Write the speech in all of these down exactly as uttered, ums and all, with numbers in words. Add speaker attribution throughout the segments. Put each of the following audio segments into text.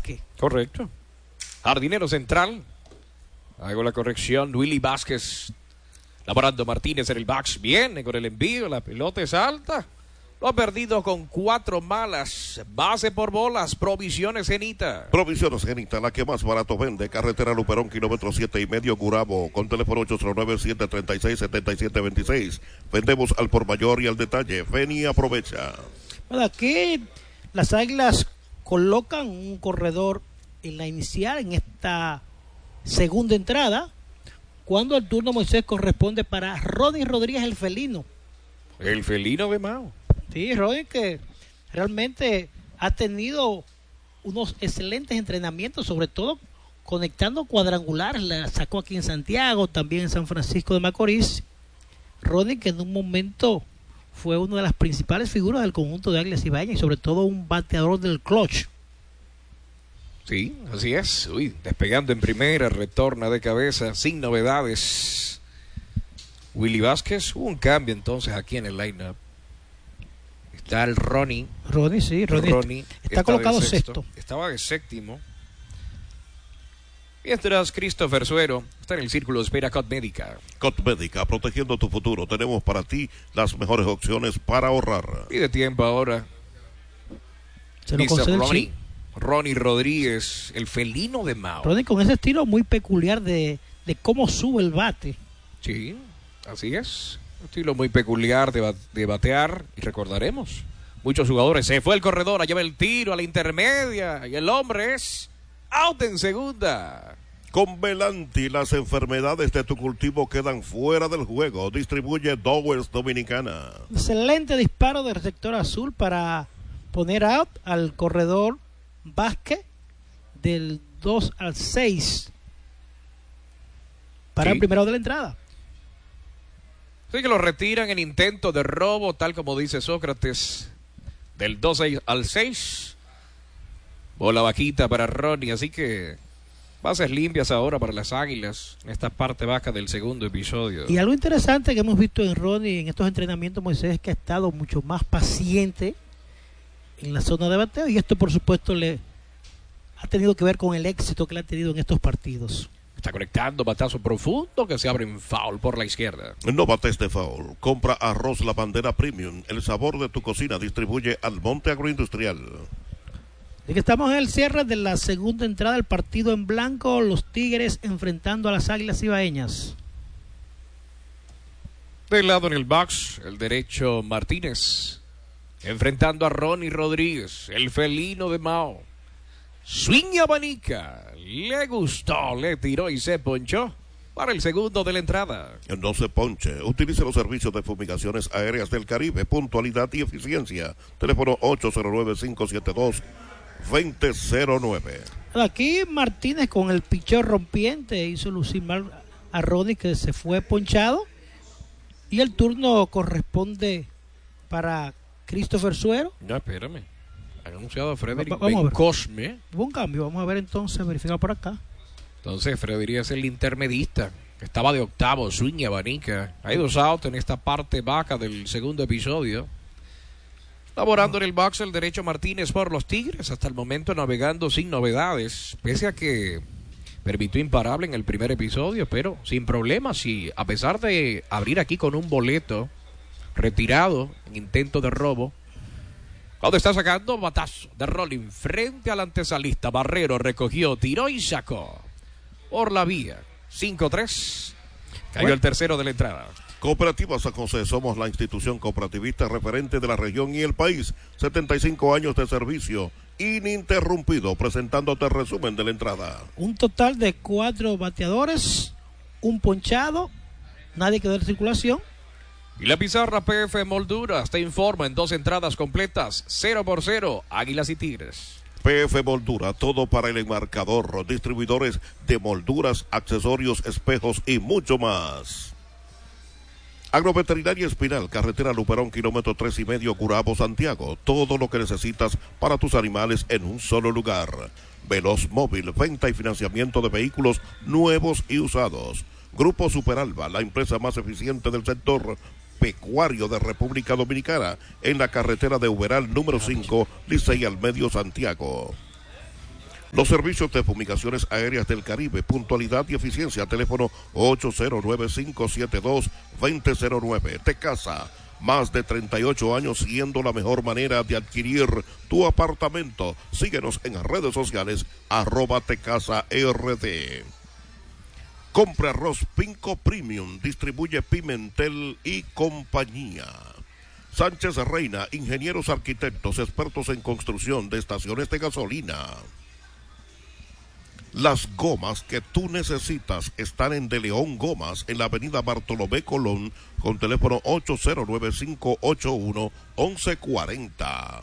Speaker 1: Vázquez.
Speaker 2: Correcto. Jardinero central. Hago la corrección. Willy Vázquez. Laborando Martínez en el box. Viene con el envío. La pelota es alta. Lo ha perdido con cuatro malas. Base por bolas. Provisiones Genita.
Speaker 3: Provisiones Genita, la que más barato vende. Carretera Luperón, kilómetro siete y medio, Gurabo. Con teléfono ocho cero nueve, siete tres seis, siete siete dos seis. Vendemos al por mayor y al detalle. Ven y aprovecha.
Speaker 1: Bueno, aquí las Águilas colocan un corredor en la inicial, en esta segunda entrada, cuando el turno Moisés corresponde para Ronnie Rodríguez, el felino.
Speaker 2: El felino de Mao.
Speaker 1: Sí, Ronnie, que realmente ha tenido unos excelentes entrenamientos, sobre todo conectando cuadrangulares. La sacó aquí en Santiago, también en San Francisco de Macorís. Ronnie, que en un momento fue una de las principales figuras del conjunto de Águilas Ibaeñas y sobre todo un bateador del clutch.
Speaker 2: Sí, así es. Uy, despegando en primera, retorna de cabeza, sin novedades. Willy Vázquez, hubo un cambio entonces aquí en el line-up. Está el Ronnie.
Speaker 1: Ronnie, sí, Ronnie,
Speaker 2: Ronnie
Speaker 1: está, está colocado sexto. sexto.
Speaker 2: Estaba de séptimo. Mientras Christopher Suero está en el círculo de espera Cot Médica.
Speaker 3: Cot Médica, protegiendo tu futuro. Tenemos para ti las mejores opciones para ahorrar.
Speaker 2: Pide tiempo ahora.
Speaker 1: Se lo concede
Speaker 2: Ronnie.
Speaker 1: Sí.
Speaker 2: Ronnie Rodríguez, el felino de Mao.
Speaker 1: Ronnie con ese estilo muy peculiar de, de cómo sube el bate.
Speaker 2: Sí, así es. Un estilo muy peculiar de, de batear. Y recordaremos, muchos jugadores. Se fue el corredor, a lleva el tiro a la intermedia. Y el hombre es out en segunda.
Speaker 3: Con Belanti, las enfermedades de tu cultivo quedan fuera del juego. Distribuye Dowers Dominicana.
Speaker 1: Excelente disparo del receptor azul para poner out al corredor Vázquez del dos al seis para sí. El primero de la entrada.
Speaker 2: Sí, que lo retiran en intento de robo, tal como dice Sócrates, del dos al seis. Bola vaquita para Ronnie, así que bases limpias ahora para las Águilas en esta parte baja del segundo episodio.
Speaker 1: Y algo interesante que hemos visto en Ronnie en estos entrenamientos, Moisés, es que ha estado mucho más paciente en la zona de bateo, y esto por supuesto le ha tenido que ver con el éxito que le ha tenido en estos partidos.
Speaker 2: Está conectando batazo profundo que se abre en foul por la izquierda.
Speaker 3: No bates de foul. Compra arroz La Bandera Premium. El sabor de tu cocina. Distribuye Almonte Agroindustrial.
Speaker 1: De que estamos en el cierre de la segunda entrada del partido en blanco. Los Tigres enfrentando a las Águilas Ibaeñas.
Speaker 2: Del lado en el box, el derecho Martínez. Enfrentando a Ronnie Rodríguez, el felino de Mao. Swing y abanica. Le gustó, le tiró y se ponchó para el segundo de la entrada.
Speaker 3: No se ponche. Utilice los servicios de fumigaciones aéreas del Caribe. Puntualidad y eficiencia. Teléfono ocho cero nueve, cinco siete dos, dos cero cero nueve.
Speaker 1: Aquí Martínez con el picheo rompiente hizo lucir mal a Ronnie, que se fue ponchado. Y el turno corresponde para Christopher Suero.
Speaker 2: No, espérame. Ha anunciado Frederick
Speaker 1: Va,
Speaker 2: Ben Cosme.
Speaker 1: Hubo un cambio, vamos a ver entonces, verificar por acá.
Speaker 2: Entonces Frederick es el intermedista, que estaba de octavo, swing y abanica. Hay dos outs en esta parte baja del segundo episodio. Laborando en el box el derecho Martínez por los Tigres, hasta el momento navegando sin novedades, pese a que permitió imparable en el primer episodio, pero sin problemas, y a pesar de abrir aquí con un boleto retirado en intento de robo, cuando está sacando batazo de rolling frente al antesalista, Barrero recogió, tiró y sacó por la vía. cinco tres. Cayó bueno. El tercero de la entrada.
Speaker 3: Cooperativa San José, somos la institución cooperativista referente de la región y el país. setenta y cinco años de servicio ininterrumpido, presentándote el resumen de la entrada.
Speaker 1: Un total de cuatro bateadores, un ponchado, nadie quedó en circulación.
Speaker 2: Y la pizarra P F Molduras te informa en dos entradas completas, cero por cero, Águilas y Tigres.
Speaker 3: P F Moldura, todo para el enmarcador, distribuidores de molduras, accesorios, espejos y mucho más. Agroveterinaria Espinal, carretera Luperón, kilómetro tres y medio, Curabo, Santiago. Todo lo que necesitas para tus animales en un solo lugar. Veloz Móvil, venta y financiamiento de vehículos nuevos y usados. Grupo Superalba, la empresa más eficiente del sector pecuario de República Dominicana, en la carretera de Uberal número cinco, Licey al Medio, Santiago. Los servicios de fumigaciones aéreas del Caribe, puntualidad y eficiencia, teléfono ocho cero nueve, cinco siete dos, dos cero cero nueve. Tecasa, más de treinta y ocho años siendo la mejor manera de adquirir tu apartamento. Síguenos en las redes sociales, arroba Tecasa R D. Compra arroz Pinco Premium, distribuye Pimentel y compañía. Sánchez Reina, ingenieros arquitectos, expertos en construcción de estaciones de gasolina. Las gomas que tú necesitas están en De León Gomas, en la avenida Bartolomé Colón, con teléfono ocho cero nueve, cinco ocho uno, once cuarenta.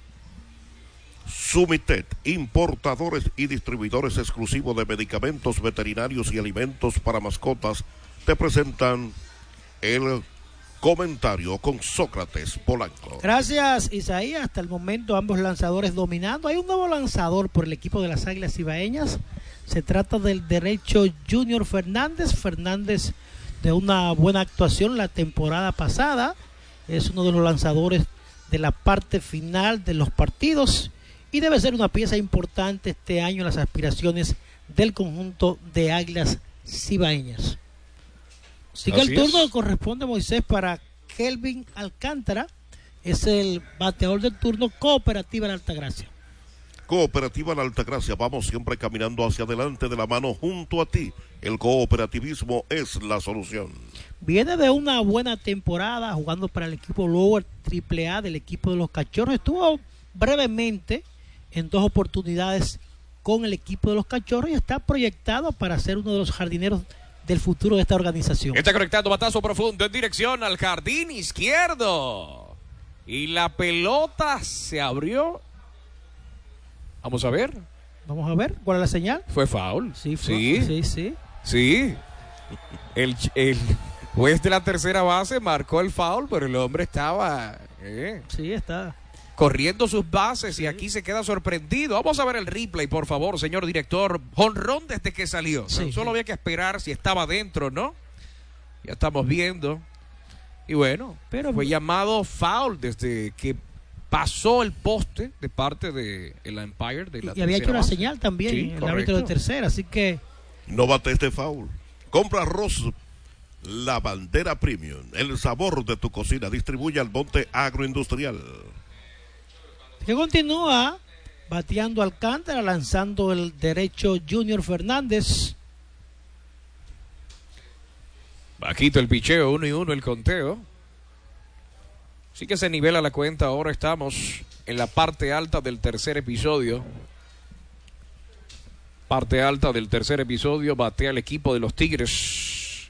Speaker 3: Sumitet, importadores y distribuidores exclusivos de medicamentos veterinarios y alimentos para mascotas, te presentan el comentario con Sócrates Polanco.
Speaker 1: Gracias, Isaías. Hasta el momento ambos lanzadores dominando. Hay un nuevo lanzador por el equipo de las Águilas Cibaeñas. Se trata del derecho Junior Fernández. Fernández, de una buena actuación la temporada pasada, es uno de los lanzadores de la parte final de los partidos y debe ser una pieza importante este año en las aspiraciones del conjunto de Águilas Cibaeñas. Sigue el turno, es. Corresponde Moisés para Kelvin Alcántara, es el bateador del turno. Cooperativa La Altagracia.
Speaker 3: Cooperativa La Altagracia, vamos siempre caminando hacia adelante de la mano junto a ti. El cooperativismo es la solución.
Speaker 1: Viene de una buena temporada jugando para el equipo Lower triple A del equipo de los Cachorros. Estuvo brevemente en dos oportunidades con el equipo de los Cachorros y está proyectado para ser uno de los jardineros del futuro de esta organización.
Speaker 2: Está conectando batazo profundo en dirección al jardín izquierdo. Y la pelota se abrió. Vamos a ver.
Speaker 1: Vamos a ver, ¿cuál es la señal?
Speaker 2: Fue foul.
Speaker 1: Sí, fue,
Speaker 2: sí,
Speaker 1: sí, sí.
Speaker 2: Sí. El, el juez de la tercera base marcó el foul, pero el hombre estaba eh,
Speaker 1: sí, está
Speaker 2: corriendo sus bases, sí. Y aquí se queda sorprendido. Vamos a ver el replay, por favor, señor director. Jonrón desde que salió.
Speaker 1: Sí,
Speaker 2: Solo
Speaker 1: sí.
Speaker 2: había que esperar si estaba dentro, ¿no? Ya estamos viendo. Y bueno, pero fue llamado foul desde que pasó el poste de parte del de umpire de la
Speaker 1: y había hecho una base. Señal también, sí, el árbitro de tercera, así que
Speaker 3: no bate este foul. Compra arroz La Bandera Premium, el sabor de tu cocina. Distribuye al Monte Agroindustrial.
Speaker 1: Que continúa bateando Alcántara, lanzando el derecho Junior Fernández.
Speaker 2: Bajito el picheo, uno y uno el conteo. Sí que se nivela la cuenta. Ahora estamos en la parte alta del tercer episodio. Parte alta del tercer episodio. Batea el equipo de los Tigres.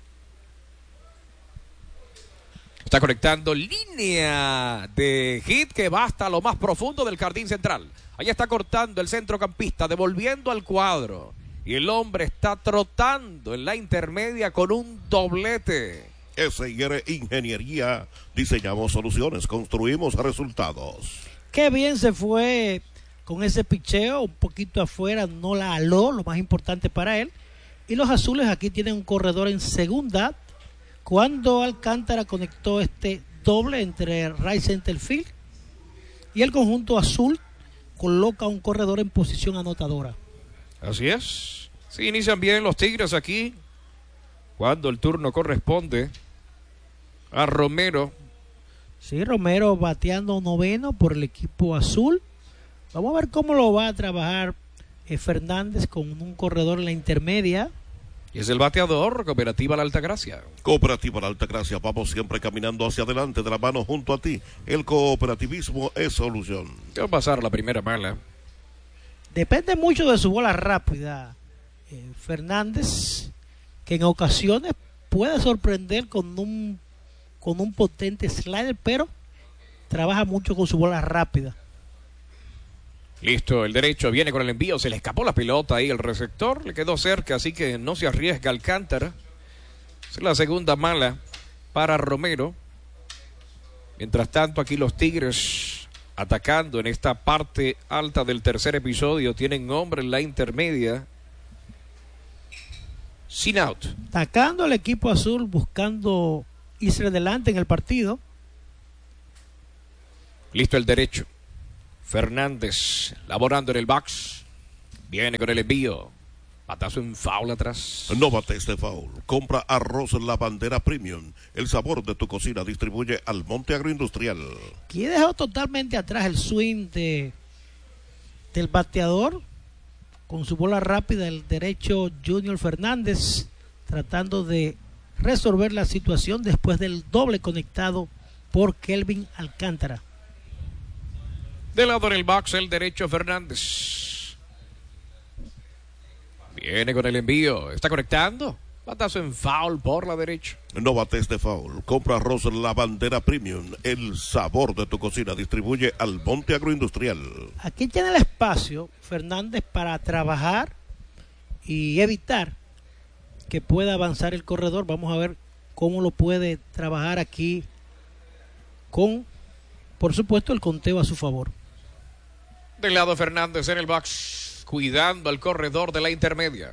Speaker 2: Está conectando línea de hit que va hasta lo más profundo del jardín central. Ahí está cortando el centrocampista, devolviendo al cuadro. Y el hombre está trotando en la intermedia con un doblete.
Speaker 3: S I R Ingeniería, diseñamos soluciones, construimos resultados.
Speaker 1: Qué bien se fue con ese picheo, un poquito afuera, no la aló, lo más importante para él. Y los azules aquí tienen un corredor en segunda. Cuando Alcántara conectó este doble entre right center field y el conjunto azul coloca un corredor en posición anotadora.
Speaker 2: Así es. Sí, inician bien los Tigres aquí. Cuando el turno corresponde a Romero.
Speaker 1: Sí, Romero bateando noveno por el equipo azul. Vamos a ver cómo lo va a trabajar eh, Fernández con un corredor en la intermedia.
Speaker 2: Y es el bateador, Cooperativa La Altagracia.
Speaker 3: Cooperativa La Altagracia, vamos siempre caminando hacia adelante de la mano junto a ti. El cooperativismo es solución.
Speaker 2: ¿Qué va a pasar la primera mala?
Speaker 1: Depende mucho de su bola rápida. Eh, Fernández, que en ocasiones puede sorprender con un con un potente slider, pero trabaja mucho con su bola rápida.
Speaker 2: Listo, el derecho viene con el envío, se le escapó la pelota ahí, el receptor le quedó cerca, así que no se arriesga Alcántara. Es la segunda mala para Romero. Mientras tanto, aquí los Tigres atacando en esta parte alta del tercer episodio, tienen hombre en la intermedia. Sin out.
Speaker 1: Atacando el equipo azul, buscando irse adelante en el partido.
Speaker 2: Listo el derecho. Fernández laborando en el box. Viene con el envío. Batazo en foul atrás.
Speaker 3: No bates de foul. Compra arroz La Bandera Premium. El sabor de tu cocina. Distribuye Almonte Agroindustrial.
Speaker 1: Aquí dejó totalmente atrás el swing de del bateador. Con su bola rápida, el derecho Junior Fernández, tratando de resolver la situación después del doble conectado por Kelvin Alcántara.
Speaker 2: Del lado del box, el derecho Fernández. Viene con el envío. Está conectando. Batazo en foul por la derecha.
Speaker 3: No bates de foul. Compra arroz La Bandera Premium. El sabor de tu cocina. Distribuye Almonte Agroindustrial.
Speaker 1: Aquí tiene el espacio Fernández para trabajar y evitar que pueda avanzar el corredor. Vamos a ver cómo lo puede trabajar aquí con, por supuesto, el conteo a su favor.
Speaker 2: Del lado Fernández en el box, cuidando al corredor de la intermedia.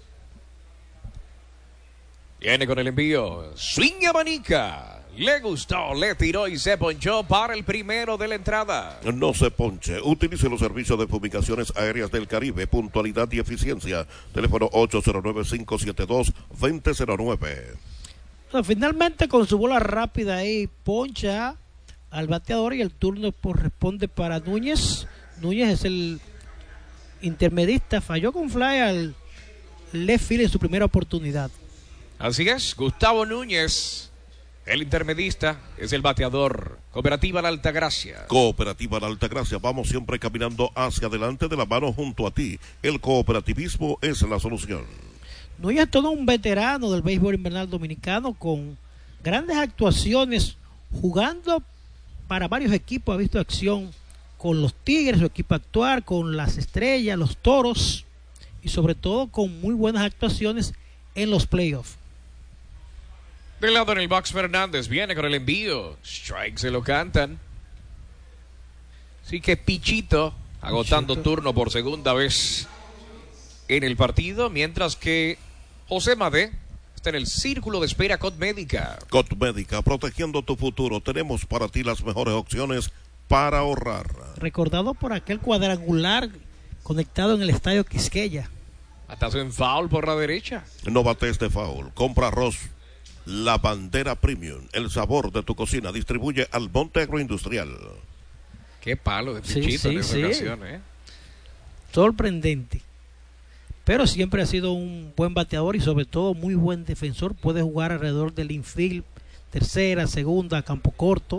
Speaker 2: Viene con el envío. Swing y abanica. Le gustó, le tiró y se ponchó para el primero de la entrada.
Speaker 3: No se ponche. Utilice los servicios de fumigaciones aéreas del Caribe. Puntualidad y eficiencia. Teléfono ocho cero nueve, cinco siete dos, dos cero cero nueve.
Speaker 1: Bueno, finalmente con su bola rápida ahí poncha al bateador y el turno corresponde para Núñez. Núñez es el intermedista. Falló con fly al left field en su primera oportunidad.
Speaker 2: Así es, Gustavo Núñez, el intermedista, es el bateador. Cooperativa La Altagracia.
Speaker 3: Cooperativa La Altagracia, vamos siempre caminando hacia adelante de la mano junto a ti. El cooperativismo es la solución.
Speaker 1: Núñez es todo un veterano del béisbol invernal dominicano con grandes actuaciones, jugando para varios equipos. Ha visto acción con los Tigres, su equipo actual, con las Estrellas, los Toros y sobre todo con muy buenas actuaciones en los playoffs.
Speaker 2: Del lado en el box Fernández viene con el envío. Strike se lo cantan. Así que Pichito agotando
Speaker 1: Pichito.
Speaker 2: turno por segunda vez en el partido, mientras que José Madé está en el círculo de espera Cot Médica.
Speaker 3: Cot Médica, protegiendo tu futuro. Tenemos para ti las mejores opciones para ahorrar.
Speaker 1: Recordado por aquel cuadrangular conectado en el estadio Quisqueya.
Speaker 2: Batazo en foul por la derecha.
Speaker 3: No bates de foul. Compra arroz La Bandera Premium. El sabor de tu cocina. Distribuye Almonte Agroindustrial.
Speaker 2: Qué palo de
Speaker 1: Sí,
Speaker 2: Pichito
Speaker 1: sí,
Speaker 2: en esta
Speaker 1: sí.
Speaker 2: ocasión, ¿eh?
Speaker 1: Sorprendente. Pero siempre ha sido un buen bateador y sobre todo muy buen defensor. Puede jugar alrededor del infield, tercera, segunda, campo corto.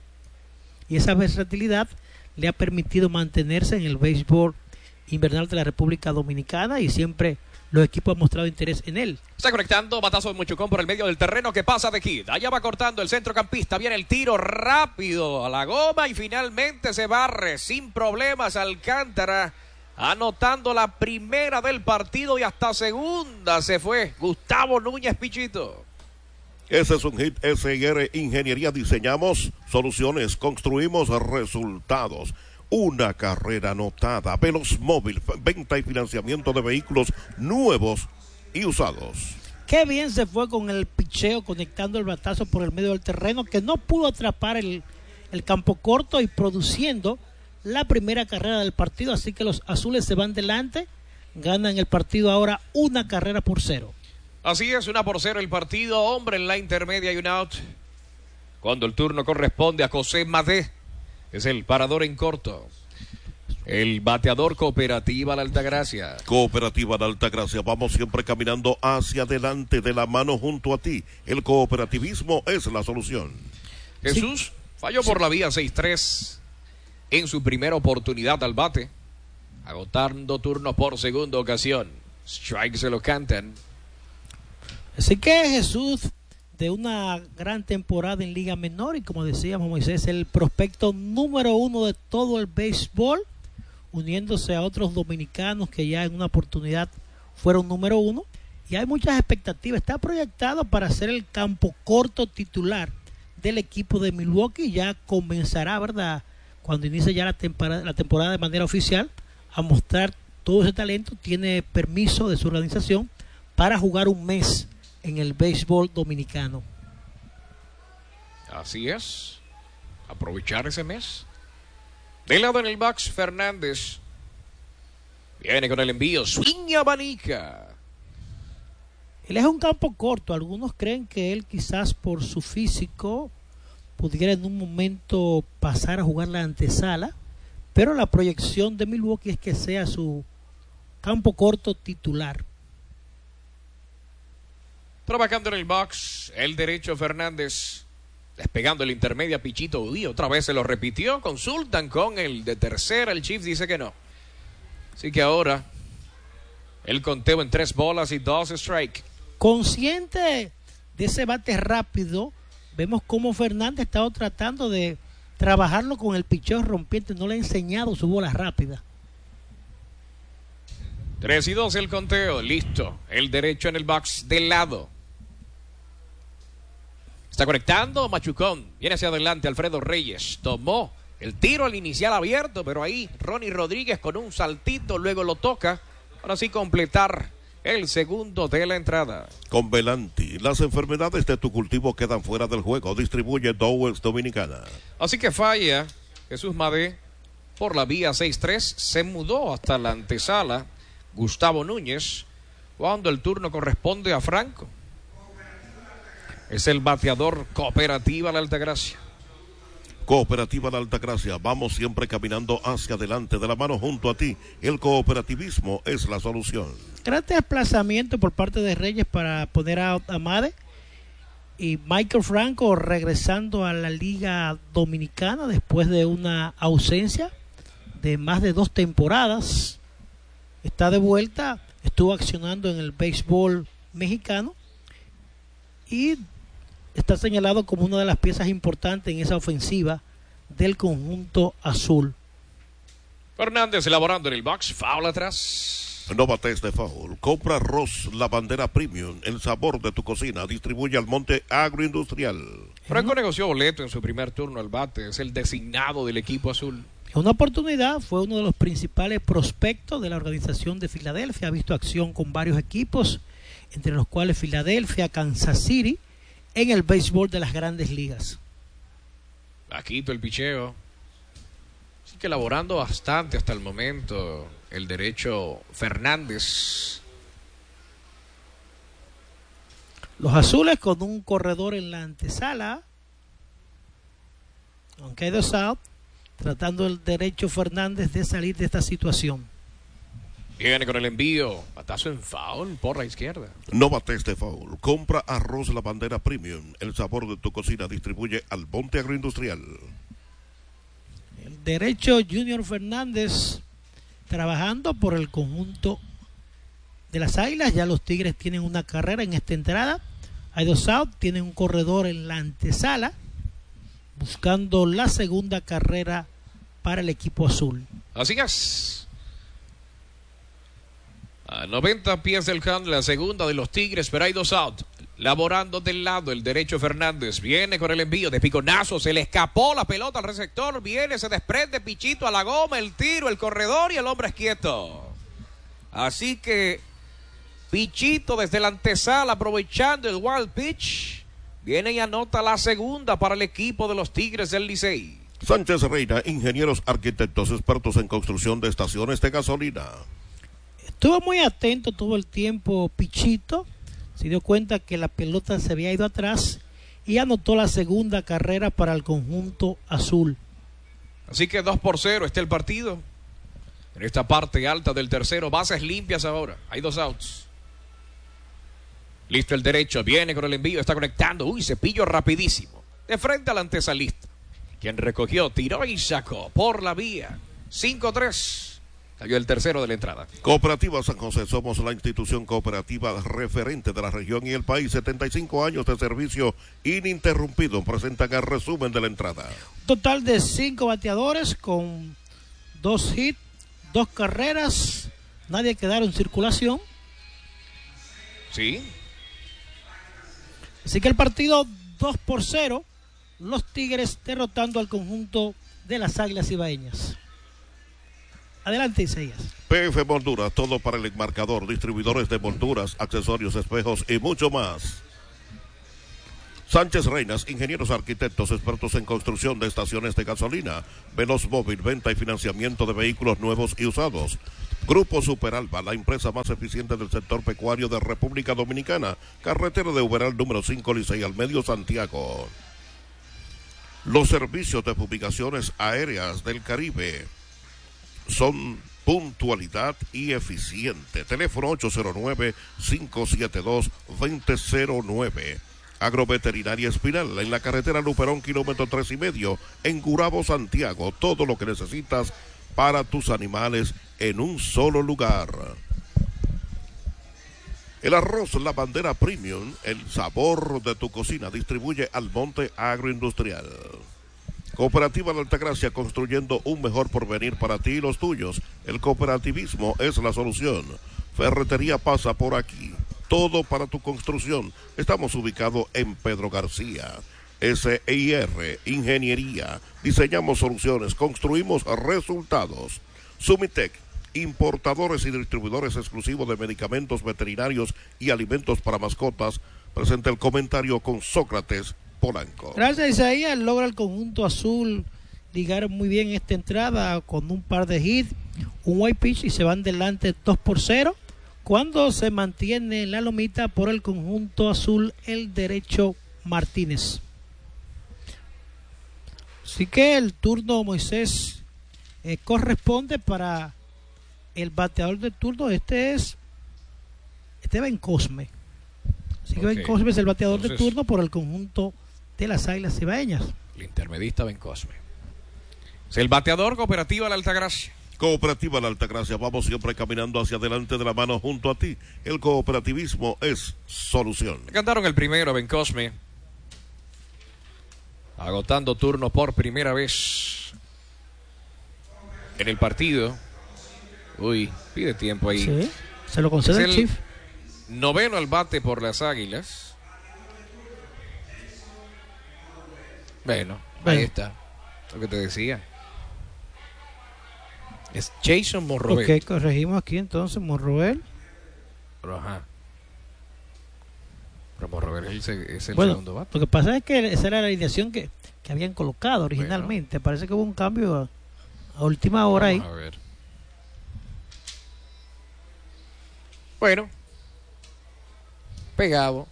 Speaker 1: Y esa versatilidad le ha permitido mantenerse en el béisbol invernal de la República Dominicana y siempre los equipos han mostrado interés en él.
Speaker 2: Está conectando, batazo de Mochucón por el medio del terreno que pasa de Kid. Allá va cortando el centrocampista, viene el tiro rápido a la goma y finalmente se barre sin problemas Alcántara, anotando la primera del partido y hasta segunda se fue Gustavo Núñez Pichito.
Speaker 3: Ese es un hit S I R Ingeniería. Diseñamos soluciones, construimos resultados. Una carrera anotada. Veloz Móvil, venta y financiamiento de vehículos nuevos y usados.
Speaker 1: Qué bien se fue con el picheo, conectando el batazo por el medio del terreno, que no pudo atrapar el, el campo corto y produciendo la primera carrera del partido. Así que los azules se van delante, ganan el partido ahora una carrera por cero.
Speaker 2: Así es, una por cero el partido, hombre en la intermedia y un out. Cuando el turno corresponde a José Madé, es el parador en corto. El bateador Cooperativa La Altagracia.
Speaker 3: Cooperativa La Altagracia, vamos siempre caminando hacia adelante de la mano junto a ti. El cooperativismo es la solución.
Speaker 2: Jesús sí. falló por la vía seis tres en su primera oportunidad al bate, agotando turnos por segunda ocasión. Strike se lo cantan.
Speaker 1: Así que Jesús, de una gran temporada en Liga Menor y como decíamos Moisés, el prospecto número uno de todo el béisbol, uniéndose a otros dominicanos que ya en una oportunidad fueron número uno, y hay muchas expectativas. Está proyectado para ser el campo corto titular del equipo de Milwaukee. Ya comenzará, ¿verdad?, cuando inicie ya la temporada, la temporada de manera oficial, a mostrar todo ese talento. Tiene permiso de su organización para jugar un mes en el béisbol dominicano.
Speaker 2: Así es, aprovechar ese mes. De lado en el box Fernández, Viene con el envío, swing y abanica.
Speaker 1: Él es un campo corto. Algunos creen que él quizás por su físico pudiera en un momento pasar a jugar la antesala, pero la proyección de Milwaukee es que sea su campo corto titular.
Speaker 2: Trabajando en el box, el derecho Fernández, despegando el intermedia Pichito Udí, otra vez se lo repitió, consultan con el de tercera, el Chief dice que no. Así que ahora, el conteo en tres bolas y dos strike.
Speaker 1: Consciente de ese bate rápido, vemos cómo Fernández ha estado tratando de trabajarlo con el picheo rompiente, no le ha enseñado su bola rápida.
Speaker 2: tres y dos el conteo, listo. El derecho en el box del lado. Está conectando Machucón. Viene hacia adelante Alfredo Reyes. Tomó el tiro al inicial abierto, pero ahí Ronnie Rodríguez con un saltito, luego lo toca. Ahora sí completar el segundo de la entrada.
Speaker 3: Con Velanti, las enfermedades de tu cultivo quedan fuera del juego. Distribuye Dowells Dominicana.
Speaker 2: Así que falla Jesús Madé por la vía seis tres. Se mudó hasta la antesala Gustavo Núñez, cuando el turno corresponde a Franco. Es el bateador Cooperativa La Altagracia.
Speaker 3: Cooperativa La Altagracia, vamos siempre caminando hacia adelante, de la mano junto a ti. El cooperativismo es la solución.
Speaker 1: Gran desplazamiento por parte de Reyes para poner a Amade. Y Michael Franco regresando a la Liga Dominicana después de una ausencia de más de dos temporadas. Está de vuelta, estuvo accionando en el béisbol mexicano y está señalado como una de las piezas importantes en esa ofensiva del conjunto azul.
Speaker 2: Fernández elaborando en el box, foul atrás.
Speaker 3: No bates de foul. Compra Ross, la bandera premium, el sabor de tu cocina. Distribuye al Monte Agroindustrial.
Speaker 2: Franco uh-huh. negoció boleto en su primer turno al bate. Es el designado del equipo azul.
Speaker 1: En una oportunidad fue uno de los principales prospectos de la organización de Filadelfia. Ha visto acción con varios equipos, entre los cuales Filadelfia, Kansas City, en el béisbol de las grandes ligas.
Speaker 2: Bajito el picheo. Así que elaborando bastante hasta el momento el derecho Fernández.
Speaker 1: Los azules con un corredor en la antesala. Aunque hay dos out, tratando el derecho Fernández de salir de esta situación.
Speaker 2: Viene con el envío, batazo en foul por la izquierda.
Speaker 3: No bates de foul. Compra arroz La Bandera Premium, el sabor de tu cocina. Distribuye al Monte Agroindustrial.
Speaker 1: El derecho Junior Fernández trabajando por el conjunto de las Águilas. Ya los Tigres tienen una carrera en esta entrada. Hay dos out, tienen un corredor en la antesala, buscando la segunda carrera para el equipo azul.
Speaker 2: Así es. A noventa pies del count, la segunda de los Tigres, pero hay dos out. Laborando del lado el derecho Fernández. Viene con el envío de piconazo. Se le escapó la pelota al receptor. Viene, se desprende Pichito a la goma. El tiro, el corredor y el hombre es quieto. Así que Pichito desde la antesala aprovechando el wild pitch. Viene y anota la segunda para el equipo de los Tigres del Licey.
Speaker 3: Sánchez Reina, ingenieros arquitectos expertos en construcción de estaciones de gasolina.
Speaker 1: Estuvo muy atento todo el tiempo Pichito, se dio cuenta que la pelota se había ido atrás y anotó la segunda carrera para el conjunto azul.
Speaker 2: Así que dos por cero está el partido. En esta parte alta del tercero, bases limpias ahora. Hay dos outs. Listo el derecho, viene con el envío, está conectando. Uy, cepillo rapidísimo. De frente al antesalista. Quien recogió, tiró y sacó por la vía. cinco tres. Cayó el tercero de la entrada.
Speaker 3: Cooperativa San José, somos la institución cooperativa referente de la región y el país. setenta y cinco años de servicio ininterrumpido. Presentan el resumen de la entrada.
Speaker 1: Total de cinco bateadores con dos hits, dos carreras. Nadie quedaron en circulación.
Speaker 2: Sí.
Speaker 1: Así que el partido dos por cero. Los Tigres derrotando al conjunto de las Águilas Ibaeñas. Adelante, Isaías.
Speaker 3: P F Molduras, todo para el enmarcador, distribuidores de molduras, accesorios, espejos y mucho más. Sánchez Reinas, ingenieros arquitectos expertos en construcción de estaciones de gasolina. Veloz Móvil, venta y financiamiento de vehículos nuevos y usados. Grupo Superalba, la empresa más eficiente del sector pecuario de República Dominicana. Carretera de Uberal número cinco, Licey al Medio, Santiago. Los servicios de fumigaciones aéreas del Caribe son puntualidad y eficiente. Teléfono ocho cero nueve, cinco siete dos, dos cero cero nueve. Agroveterinaria Espinal, en la carretera Luperón, kilómetro tres y medio, en Gurabo, Santiago. Todo lo que necesitas para tus animales en un solo lugar. El arroz La Bandera Premium, el sabor de tu cocina, distribuye Almonte Agroindustrial. Cooperativa La Altagracia, construyendo un mejor porvenir para ti y los tuyos. El cooperativismo es la solución. Ferretería pasa por aquí. Todo para tu construcción. Estamos ubicados en Pedro García. S I R, Ingeniería. Diseñamos soluciones, construimos resultados. Sumitec, importadores y distribuidores exclusivos de medicamentos veterinarios y alimentos para mascotas. Presenta el comentario con Sócrates Polanco.
Speaker 1: Gracias, Isaías. Logra el conjunto azul ligar muy bien esta entrada con un par de hits, un white pitch y se van delante dos por cero. Cuando se mantiene en la lomita por el conjunto azul el derecho Martínez. Así que el turno, Moisés, eh, corresponde para el bateador de turno. Este es este Ben Cosme. Así que okay. Ben Cosme es el bateador Entonces, de turno por el conjunto de las Águilas Cibaeñas.
Speaker 2: El intermedista Ben Cosme. Es el bateador. Cooperativa La Altagracia.
Speaker 3: Cooperativa La Altagracia, vamos siempre caminando hacia adelante de la mano junto a ti. El cooperativismo es solución.
Speaker 2: Cantaron el primero, Ben Cosme. Agotando turno por primera vez en el partido. Uy, pide tiempo ahí.
Speaker 1: Sí, se lo concede el, el Chief.
Speaker 2: Noveno al bate por las Águilas. Bueno, bueno, ahí está. Lo que te decía. Es Jason Monroel.
Speaker 1: Ok, corregimos aquí entonces, Monroel.
Speaker 2: Pero, ajá. Pero Monroel es el, es el
Speaker 1: bueno,
Speaker 2: segundo bate.
Speaker 1: Lo que pasa es que esa era la alineación que, que habían colocado originalmente. Bueno. Parece que hubo un cambio a, a última hora Vamos ahí.
Speaker 2: A ver. Bueno. Pegado.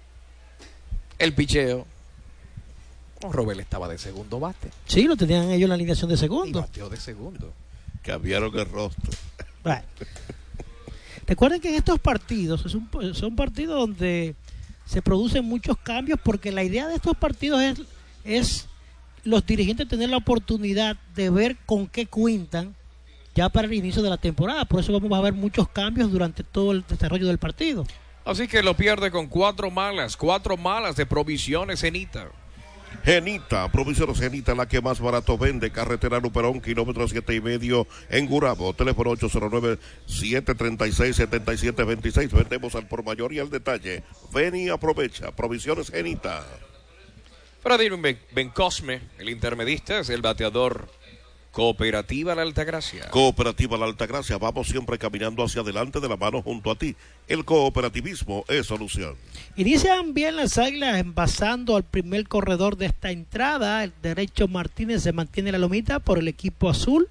Speaker 2: El picheo. Monroel estaba de segundo bate.
Speaker 1: Sí, lo tenían ellos en la alineación de segundo.
Speaker 2: Y bateó de segundo.
Speaker 3: Cambiaron el rostro.
Speaker 1: Bueno. Recuerden que en estos partidos es un, son partidos donde se producen muchos cambios porque la idea de estos partidos es, es los dirigentes tener la oportunidad de ver con qué cuentan ya para el inicio de la temporada. Por eso vamos a ver muchos cambios durante todo el desarrollo del partido.
Speaker 2: Así que lo pierde con cuatro malas, cuatro malas de Provisiones Genita.
Speaker 3: Genita, Provisiones Genita, la que más barato vende. Carretera Luperón, kilómetro siete y medio en Gurabo. Teléfono ocho cero nueve, siete tres seis, siete siete dos seis. Vendemos al por mayor y al detalle. Ven y aprovecha. Provisiones Genita.
Speaker 2: Freddy Ben Cosme, el intermedista, es el bateador. Cooperativa La Altagracia.
Speaker 3: Cooperativa La Altagracia, vamos siempre caminando hacia adelante de la mano junto a ti. El cooperativismo es solución.
Speaker 1: Inician bien las Águilas envasando al primer corredor de esta entrada. El derecho Martínez se mantiene en la lomita por el equipo azul.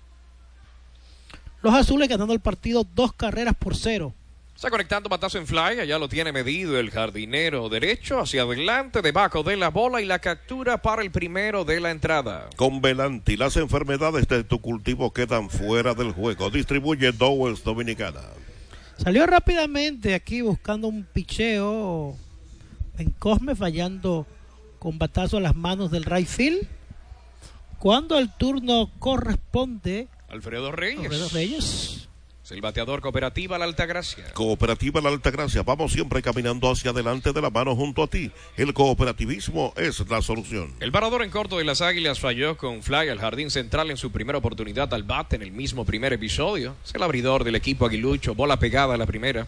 Speaker 1: Los azules ganando el partido dos carreras por cero.
Speaker 2: Está conectando batazo en fly, allá lo tiene medido el jardinero derecho, hacia adelante, debajo de la bola y la captura para el primero de la entrada.
Speaker 3: Con Velanti, las enfermedades de tu cultivo quedan fuera del juego. Distribuye Dowells Dominicana.
Speaker 1: Salió rápidamente aquí buscando un picheo en Cosme, fallando con batazo a las manos del right field. Cuando el turno corresponde
Speaker 2: Alfredo Reyes.
Speaker 1: Alfredo Reyes.
Speaker 2: El bateador Cooperativa La Altagracia.
Speaker 3: Cooperativa La Altagracia, vamos siempre caminando hacia adelante de la mano junto a ti. El cooperativismo es la solución.
Speaker 2: El parador en corto de las Águilas falló con fly al jardín central en su primera oportunidad al bate en el mismo primer episodio. Es el abridor del equipo aguilucho, bola pegada a la primera.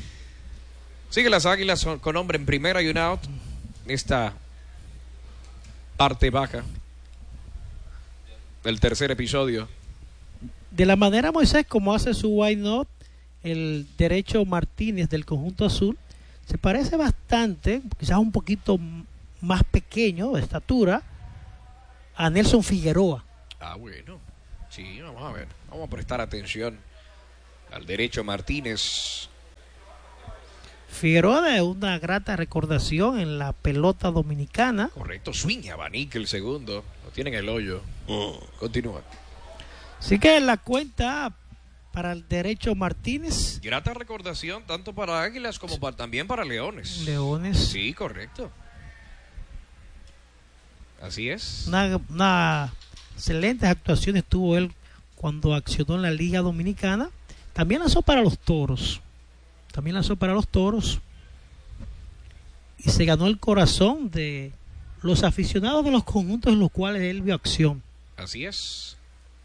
Speaker 2: Sigue las Águilas con hombre en primera y un out. Esta parte baja del tercer episodio.
Speaker 1: De la manera, Moisés, como hace su why not, el derecho Martínez del conjunto azul, se parece bastante, quizás un poquito más pequeño de estatura, a Nelson Figueroa.
Speaker 2: Ah, bueno. Sí, vamos a ver. Vamos a prestar atención al derecho Martínez.
Speaker 1: Figueroa de una grata recordación en la pelota dominicana.
Speaker 2: Correcto, swing abanique el segundo. Lo tiene en el hoyo. Oh. Continúa.
Speaker 1: Así que la cuenta para el derecho Martínez.
Speaker 2: Grata recordación tanto para Águilas como para, también para Leones.
Speaker 1: Leones.
Speaker 2: Sí, correcto. Así es.
Speaker 1: Una, una excelentes actuaciones tuvo él cuando accionó en la Liga Dominicana. También lanzó para los Toros. También lanzó para los Toros. Y se ganó el corazón de los aficionados de los conjuntos en los cuales él vio acción.
Speaker 2: Así es.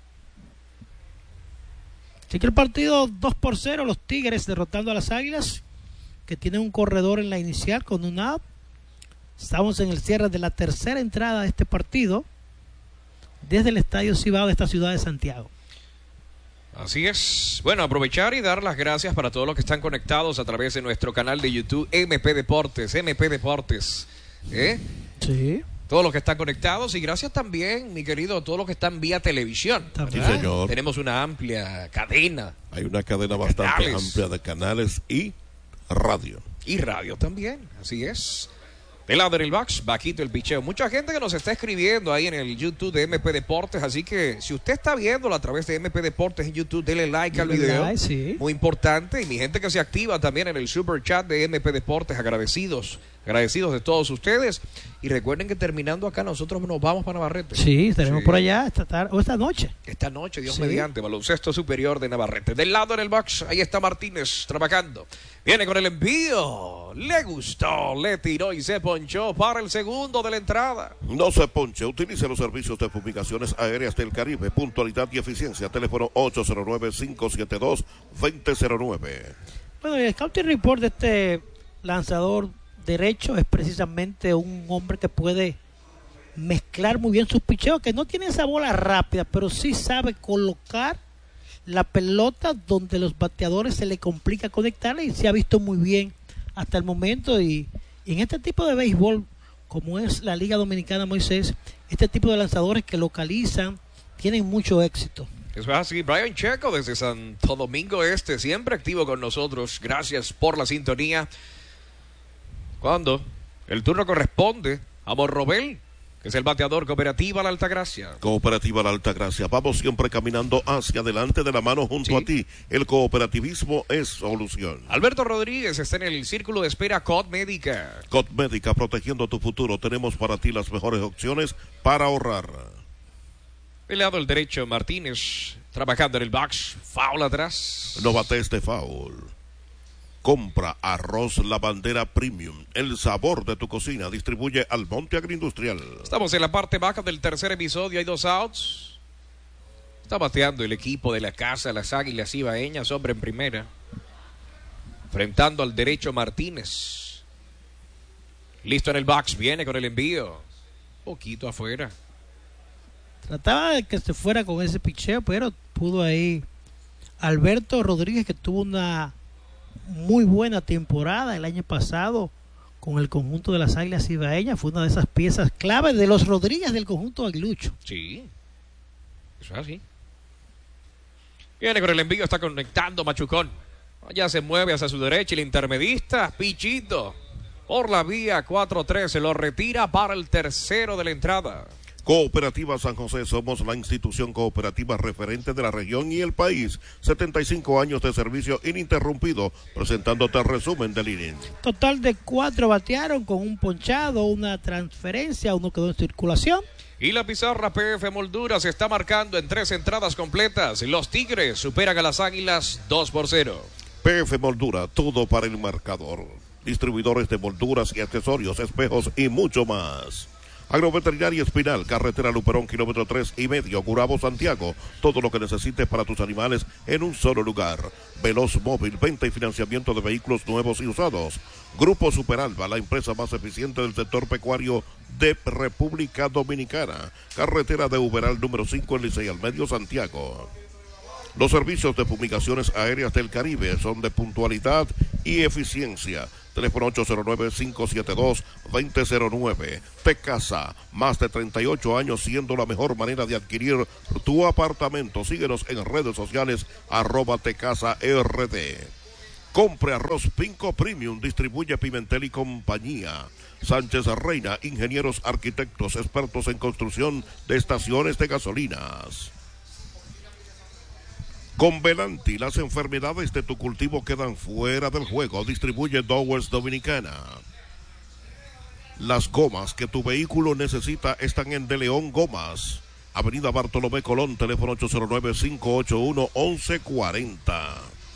Speaker 1: Así que el partido dos por cero, los Tigres derrotando a las Águilas, que tienen un corredor en la inicial con un out. Estamos en el cierre de la tercera entrada de este partido desde el Estadio Cibao de esta ciudad de Santiago.
Speaker 2: Así es. Bueno, aprovechar y dar las gracias para todos los que están conectados a través de nuestro canal de YouTube M P Deportes, M P Deportes. ¿Eh?
Speaker 1: Sí.
Speaker 2: Todos los que están conectados y gracias también, mi querido, a todos los que están vía televisión.
Speaker 3: Sí, señor.
Speaker 2: Tenemos una amplia cadena.
Speaker 3: Hay una cadena bastante
Speaker 2: canales.
Speaker 3: amplia de canales y radio.
Speaker 2: Y radio también, así es. Del lado del box, bajito el picheo. Mucha gente que nos está escribiendo ahí en el YouTube de M P Deportes, así que si usted está viéndolo a través de M P Deportes en YouTube, dele like al video.
Speaker 1: Like, sí.
Speaker 2: Muy importante. Y mi gente que se activa también en el super chat de M P Deportes, agradecidos, agradecidos de todos ustedes. Y recuerden que terminando acá nosotros nos vamos para Navarrete.
Speaker 1: Sí, estaremos
Speaker 2: sí.
Speaker 1: por allá esta tarde o esta noche.
Speaker 2: Esta noche, Dios
Speaker 1: sí.
Speaker 2: mediante, baloncesto superior de Navarrete. Del lado en el box, ahí está Martínez trabajando. Viene con el envío. Le gustó, le tiró y se ponchó para el segundo de la entrada.
Speaker 3: No se ponche, utilice los servicios de fumigaciones aéreas del Caribe, puntualidad y eficiencia. Teléfono ocho cero nueve, cinco siete dos, dos cero cero nueve.
Speaker 1: Bueno, el scouting report de este lanzador derecho es precisamente un hombre que puede mezclar muy bien sus picheos, que no tiene esa bola rápida, pero sí sabe colocar la pelota donde los bateadores se le complica conectarla y se ha visto muy bien hasta el momento. Y, y en este tipo de béisbol, como es la Liga Dominicana, Moisés, este tipo de lanzadores que localizan tienen mucho éxito.
Speaker 2: Eso es así. Brian Checo desde Santo Domingo Este, siempre activo con nosotros. Gracias por la sintonía. Cuando el turno corresponde a Morrobel, que es el bateador Cooperativa La Altagracia.
Speaker 3: Cooperativa La Altagracia, vamos siempre caminando hacia adelante de la mano junto
Speaker 2: sí.
Speaker 3: a ti. El cooperativismo es solución.
Speaker 2: Alberto Rodríguez está en el círculo de espera C O D Médica.
Speaker 3: C O D Médica, protegiendo tu futuro. Tenemos para ti las mejores opciones para ahorrar.
Speaker 2: El lado del derecho, Martínez, trabajando en el box, foul atrás.
Speaker 3: No bates de foul. Compra arroz La Bandera Premium, el sabor de tu cocina. Distribuye Almonte Agroindustrial.
Speaker 2: Estamos en la parte baja del tercer episodio, hay dos outs. Está bateando el equipo de la casa, las Águilas Ibaeñas, hombre en primera. Enfrentando al derecho Martínez. Listo en el box, viene con el envío. Poquito afuera.
Speaker 1: Trataba de que se fuera con ese picheo, pero pudo ahí Alberto Rodríguez, que tuvo una muy buena temporada el año pasado con el conjunto de las Águilas Ibaeñas. Fue una de esas piezas clave de los Rodríguez del conjunto aguilucho.
Speaker 2: Sí, eso es así. Viene con el envío, está conectando Machucón. Allá se mueve hacia su derecha el intermedista, Pichito. Por la vía cuatro tres se lo retira para el tercero de la entrada.
Speaker 3: Cooperativa San José, somos la institución cooperativa referente de la región y el país. setenta y cinco años de servicio ininterrumpido, presentándote el resumen del inning.
Speaker 1: Total de cuatro batearon con un ponchado, una transferencia, uno quedó en circulación.
Speaker 2: Y la pizarra P F Molduras se está marcando en tres entradas completas. Los Tigres superan a las Águilas dos por cero.
Speaker 3: P F Moldura, todo para el marcador. Distribuidores de molduras y accesorios, espejos y mucho más. Agroveterinaria Espinal, carretera Luperón, kilómetro tres y medio, Gurabo, Santiago. Todo lo que necesites para tus animales en un solo lugar. Veloz Móvil, venta y financiamiento de vehículos nuevos y usados. Grupo Superalba, la empresa más eficiente del sector pecuario de República Dominicana. Carretera de Uberal, número cinco, en Licey al Medio, Santiago. Los servicios de fumigaciones aéreas del Caribe son de puntualidad y eficiencia. Teléfono ocho cero nueve, cinco siete dos, dos cero cero nueve. Tecasa, más de treinta y ocho años siendo la mejor manera de adquirir tu apartamento. Síguenos en redes sociales, arroba Tecasa R D. Compre arroz Pinco Premium, distribuye Pimentel y compañía. Sánchez Reina, ingenieros arquitectos, expertos en construcción de estaciones de gasolinas. Con Velanti, las enfermedades de tu cultivo quedan fuera del juego. Distribuye Dowers Dominicana. Las gomas que tu vehículo necesita están en De León Gomas. Avenida Bartolomé Colón, teléfono ocho cero nueve, cinco ocho uno, once cuarenta.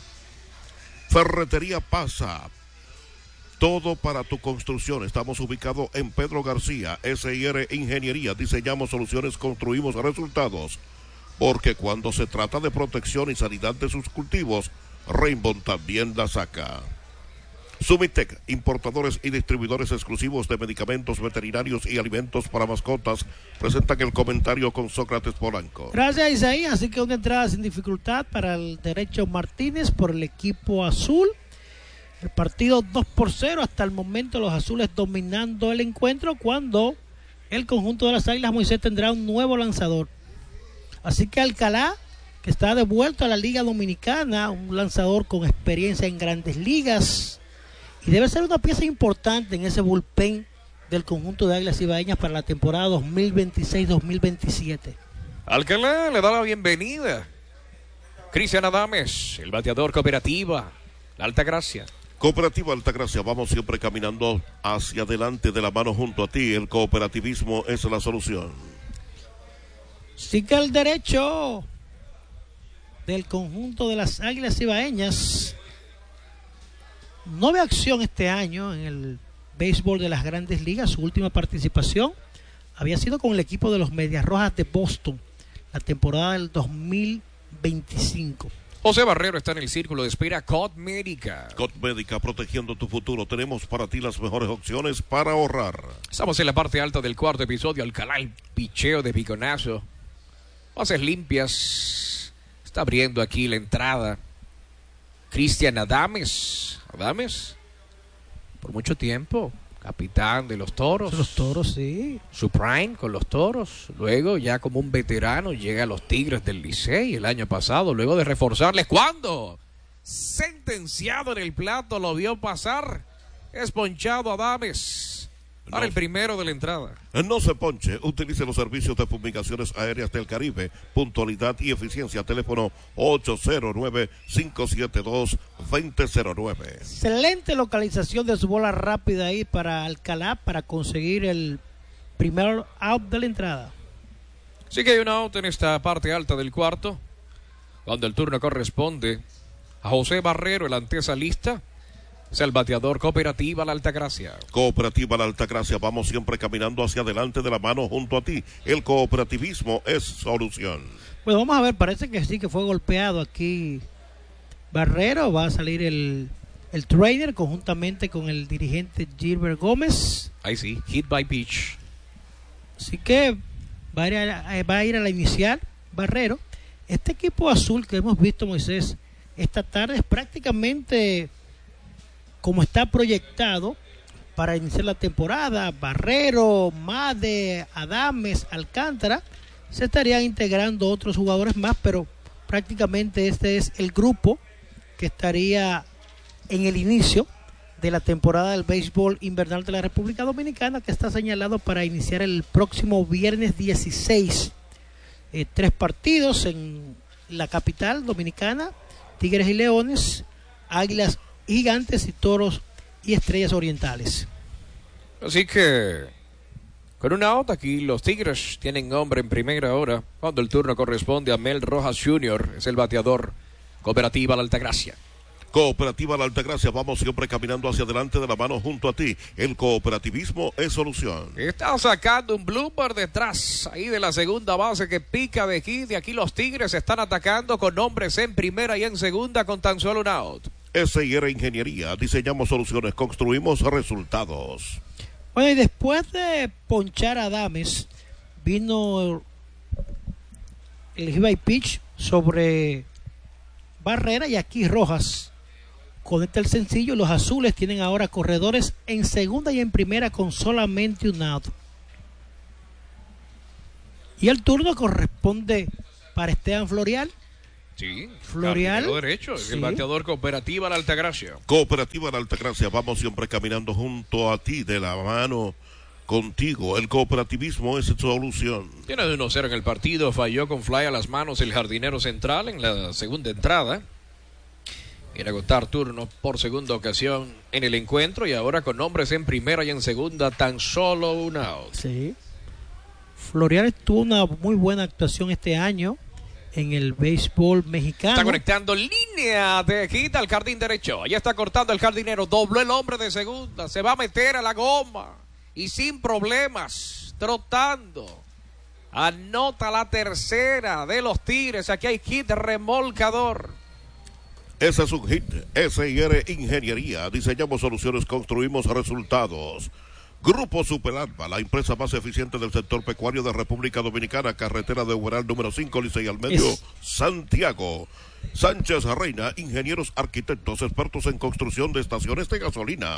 Speaker 3: Ferretería Pasa. Todo para tu construcción. Estamos ubicados en Pedro García, S I R Ingeniería. Diseñamos soluciones, construimos resultados. Porque cuando se trata de protección y sanidad de sus cultivos, Rainbow también la saca. Sumitec, importadores y distribuidores exclusivos de medicamentos veterinarios y alimentos para mascotas, presentan el comentario con Sócrates Polanco.
Speaker 1: Gracias, Isaías. Así que una entrada sin dificultad para el derecho Martínez por el equipo azul. El partido dos por cero, hasta el momento los azules dominando el encuentro, cuando el conjunto de las Águilas Moisés tendrá un nuevo lanzador. Así que Alcalá, que está de vuelta a la Liga Dominicana, un lanzador con experiencia en grandes ligas, y debe ser una pieza importante en ese bullpen del conjunto de Águilas Ibaeñas para la temporada dos mil veintiséis dos mil veintisiete.
Speaker 2: Alcalá le da la bienvenida. Cristian Adames, el bateador Cooperativa, la Altagracia.
Speaker 3: Cooperativa Altagracia, vamos siempre caminando hacia adelante de la mano junto a ti. El cooperativismo es la solución.
Speaker 1: Sí, que el derecho del conjunto de las Águilas Ibaeñas no ve acción este año en el béisbol de las Grandes Ligas. Su última participación había sido con el equipo de los Medias Rojas de Boston, la temporada del dos mil veinticinco.
Speaker 2: José Barrero está en el círculo de espera. Cod Médica.
Speaker 3: Cod Médica, protegiendo tu futuro. Tenemos para ti las mejores opciones para ahorrar.
Speaker 2: Estamos en la parte alta del cuarto episodio. Alcalá, el picheo de piconazo. Bases limpias. Está abriendo aquí la entrada Cristian Adames. Adames, por mucho tiempo, capitán de los Toros.
Speaker 1: Los Toros, sí.
Speaker 2: Su prime con los Toros. Luego, ya como un veterano, llega a los Tigres del Licey el año pasado. Luego de reforzarles, ¿cuándo? Sentenciado en el plato, lo vio pasar. Es ponchado Adames. Ahora no, el primero de la entrada.
Speaker 3: No se ponche, utilice los servicios de fumigaciones aéreas del Caribe, puntualidad y eficiencia. Teléfono ocho cero nueve, cinco siete dos, dos cero cero nueve.
Speaker 1: Excelente localización de su bola rápida ahí para Alcalá para conseguir el primer out de la entrada.
Speaker 2: Sí que hay un out en esta parte alta del cuarto, cuando el turno corresponde a José Barrero, el antesalista. Es el bateador Cooperativa La Altagracia.
Speaker 3: Cooperativa La Altagracia, vamos siempre caminando hacia adelante de la mano junto a ti. El cooperativismo es solución.
Speaker 1: Pues vamos a ver, parece que sí que fue golpeado aquí Barrero. Va a salir el, el trainer conjuntamente con el dirigente Gilbert Gómez.
Speaker 2: Ahí sí, hit by pitch.
Speaker 1: Así que va a ir a, va a, ir a la inicial Barrero. Este equipo azul que hemos visto, Moisés, esta tarde es prácticamente como está proyectado para iniciar la temporada. Barrero, Made, Adames, Alcántara, se estarían integrando otros jugadores más, pero prácticamente este es el grupo que estaría en el inicio de la temporada del béisbol invernal de la República Dominicana, que está señalado para iniciar el próximo viernes dieciséis. Eh, tres partidos en la capital dominicana: Tigres y Leones, Águilas, Gigantes y Toros y Estrellas Orientales.
Speaker 2: Así que con una out aquí los Tigres tienen hombre en primera hora, cuando el turno corresponde a Mel Rojas junior Es el bateador Cooperativa La Altagracia.
Speaker 3: Cooperativa La Altagracia, vamos siempre caminando hacia adelante de la mano junto a ti. El cooperativismo es solución.
Speaker 2: Está sacando un blooper detrás ahí de la segunda base que pica de aquí. De aquí los Tigres están atacando con hombres en primera y en segunda con tan solo un out.
Speaker 3: S I R Ingeniería, diseñamos soluciones, construimos resultados.
Speaker 1: Bueno, y después de ponchar a Adames, vino el hit by pitch sobre Barrera, y aquí Rojas conecta el sencillo. Los azules tienen ahora corredores en segunda y en primera con solamente un out. Y el turno corresponde para Esteban Florial.
Speaker 2: Sí,
Speaker 1: Florial.
Speaker 2: Derecho,
Speaker 1: Sí.
Speaker 2: el bateador Cooperativa La Altagracia.
Speaker 3: Cooperativa La Altagracia, vamos siempre caminando junto a ti, de la mano contigo. El cooperativismo es solución.
Speaker 2: Tiene de uno cero en el partido, falló con fly a las manos el jardinero central en la segunda entrada. Quiere agotar turno por segunda ocasión en el encuentro y ahora con hombres en primera y en segunda, tan solo un out.
Speaker 1: Sí. Florial tuvo una muy buena actuación este año en el béisbol mexicano.
Speaker 2: Está conectando línea de quita al jardín derecho. Ya está cortando el jardinero. Dobló el hombre de segunda. Se va a meter a la goma. Y sin problemas. Trotando. Anota la tercera de los Tigres. Aquí hay hit remolcador.
Speaker 3: Ese es un hit. S I R Ingeniería. Diseñamos soluciones, construimos resultados. Grupo Superalba, la empresa más eficiente del sector pecuario de República Dominicana, carretera de Uberal número cinco, Licey al medio, es. Santiago. Sánchez Reina, ingenieros arquitectos, expertos en construcción de estaciones de gasolina.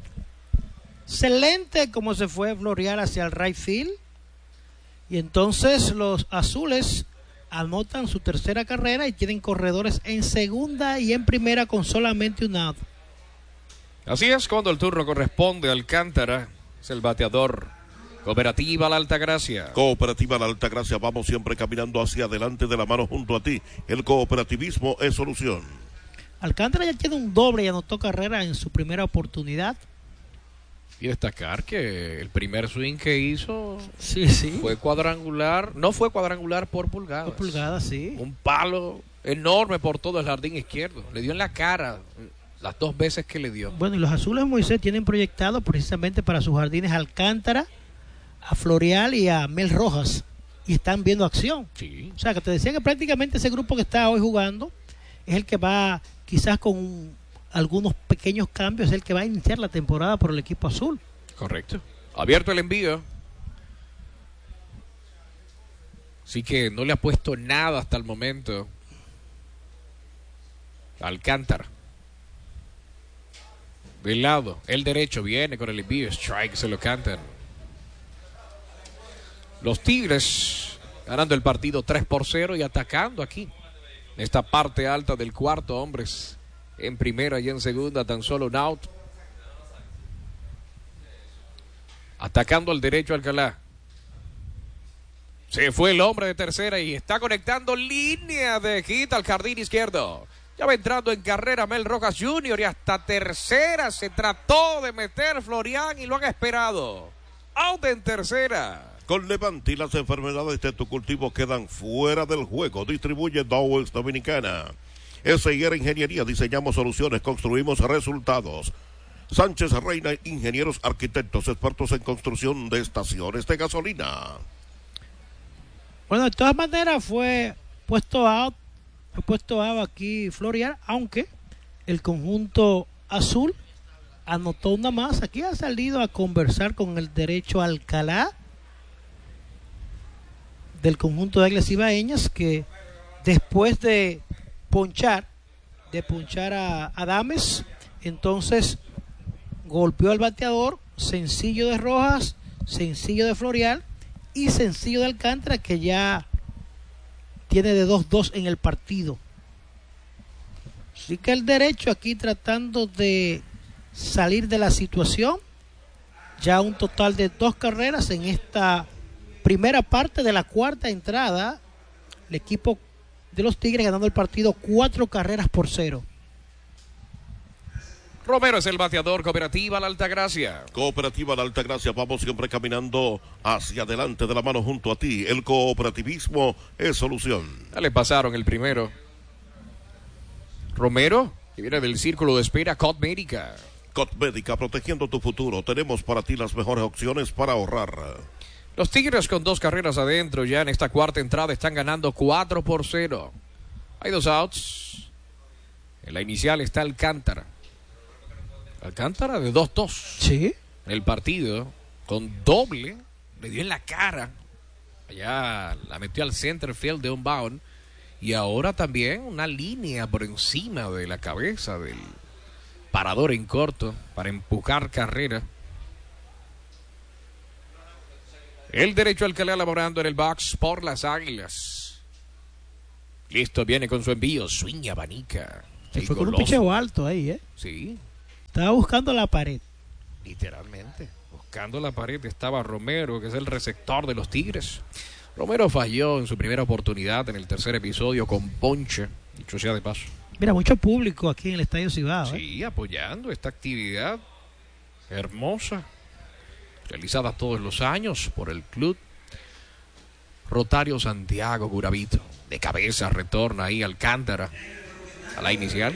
Speaker 1: Excelente como se fue Florial hacia el right field. Y entonces los azules anotan su tercera carrera y tienen corredores en segunda y en primera con solamente un out.
Speaker 2: Así es, cuando el turno corresponde a Alcántara. Es el bateador. Cooperativa La Altagracia.
Speaker 3: Cooperativa La Altagracia, vamos siempre caminando hacia adelante de la mano junto a ti. El cooperativismo es solución.
Speaker 1: Alcántara ya tiene un doble y anotó carrera en su primera oportunidad.
Speaker 2: Y destacar que el primer swing que hizo
Speaker 1: sí, sí.
Speaker 2: fue cuadrangular. No fue cuadrangular por pulgadas.
Speaker 1: Por pulgadas, sí.
Speaker 2: Un palo enorme por todo el jardín izquierdo. Le dio en la cara las dos veces que le dio.
Speaker 1: Bueno, y los azules Moisés tienen proyectado precisamente para sus jardines a Alcántara, a Florial y a Mel Rojas. Y están viendo acción.
Speaker 2: Sí.
Speaker 1: O sea, que te decía que prácticamente ese grupo que está hoy jugando es el que va, quizás con un, algunos pequeños cambios, es el que va a iniciar la temporada por el equipo azul.
Speaker 2: Correcto. Abierto el envío. Así que no le ha puesto nada hasta el momento. Alcántara. Del lado, el derecho viene con el envío. Strike, se lo cantan. Los Tigres ganando el partido tres por cero y atacando aquí. En esta parte alta del cuarto, hombres en primera y en segunda, tan solo un out. Atacando al derecho Alcalá. Se fue el hombre de tercera y está conectando línea de hit al jardín izquierdo. Ya va entrando en carrera Mel Rojas junior y hasta tercera se trató de meter Florian y lo han esperado. Out en tercera.
Speaker 3: Con Levante y las enfermedades de tu cultivo quedan fuera del juego. Distribuye Dowells Dominicana. S I R Ingeniería, diseñamos soluciones, construimos resultados. Sánchez Reina, ingenieros arquitectos, expertos en construcción de estaciones de gasolina.
Speaker 1: Bueno, de todas maneras fue puesto out. Fue puesto out aquí Florial, aunque el conjunto azul anotó una más. Aquí ha salido a conversar con el derecho Alcalá del conjunto de Águilas Ibaeñas, que después de ponchar, de ponchar a Adames, entonces golpeó al bateador, sencillo de Rojas, sencillo de Florial y sencillo de Alcántara, que ya tiene de dos dos en el partido. Así que el derecho aquí tratando de salir de la situación. Ya un total de dos carreras en esta primera parte de la cuarta entrada. El equipo de los Tigres ganando el partido cuatro carreras por cero.
Speaker 2: Romero es el bateador. Cooperativa La Altagracia.
Speaker 3: Cooperativa La Altagracia, vamos siempre caminando hacia adelante de la mano junto a ti. El cooperativismo es solución.
Speaker 2: Ya le pasaron el primero. Romero, que viene del círculo de espera Cot Médica.
Speaker 3: Cot Médica, protegiendo tu futuro. Tenemos para ti las mejores opciones para ahorrar.
Speaker 2: Los Tigres con dos carreras adentro ya en esta cuarta entrada están ganando cuatro por cero. Hay dos outs. En la inicial está Alcántara. Alcántara de dos dos.
Speaker 1: Sí.
Speaker 2: El partido con doble. Le dio en la cara. Allá la metió al center field de un bound. Y ahora también una línea por encima de la cabeza del parador en corto para empujar carrera. El derecho Alcalá laborando en el box por las Águilas. Listo, viene con su envío. Swing y abanica.
Speaker 1: Se fue con un picheo alto ahí, ¿eh?
Speaker 2: Sí.
Speaker 1: Estaba buscando la pared.
Speaker 2: Literalmente. Buscando la pared estaba Romero, que es el receptor de los Tigres. Romero falló en su primera oportunidad en el tercer episodio con ponche, dicho sea de paso.
Speaker 1: Mira, mucho público aquí en el Estadio Cibao.
Speaker 2: Sí, ¿eh? Apoyando esta actividad hermosa, realizada todos los años por el club. Rotario Santiago Guravito, de cabeza retorna ahí Alcántara a la inicial.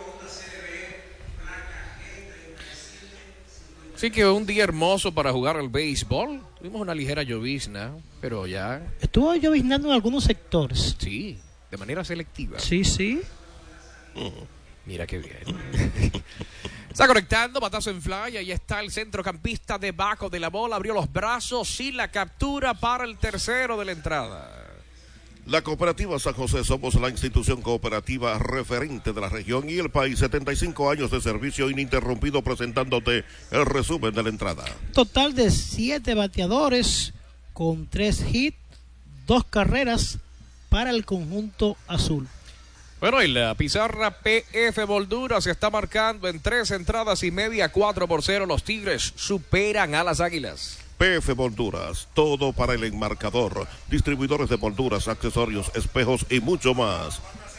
Speaker 2: Así que un día hermoso para jugar al béisbol. Tuvimos una ligera llovizna, pero ya...
Speaker 1: Estuvo lloviznando en algunos sectores.
Speaker 2: Sí, de manera selectiva.
Speaker 1: Sí, sí.
Speaker 2: Uh, mira qué bien. Está conectando, batazo en fly. Ahí está el centrocampista debajo de la bola. Abrió los brazos y la captura para el tercero de la entrada.
Speaker 3: La Cooperativa San José, somos la institución cooperativa referente de la región y el país. setenta y cinco años de servicio ininterrumpido, presentándote el resumen de la entrada.
Speaker 1: Total de siete bateadores con tres hits, dos carreras para el conjunto azul.
Speaker 2: Bueno, y la pizarra P F Moldura se está marcando en tres entradas y media, cuatro por cero. Los Tigres superan a las Águilas.
Speaker 3: P F Molduras, todo para el enmarcador, distribuidores de molduras, accesorios, espejos y mucho más.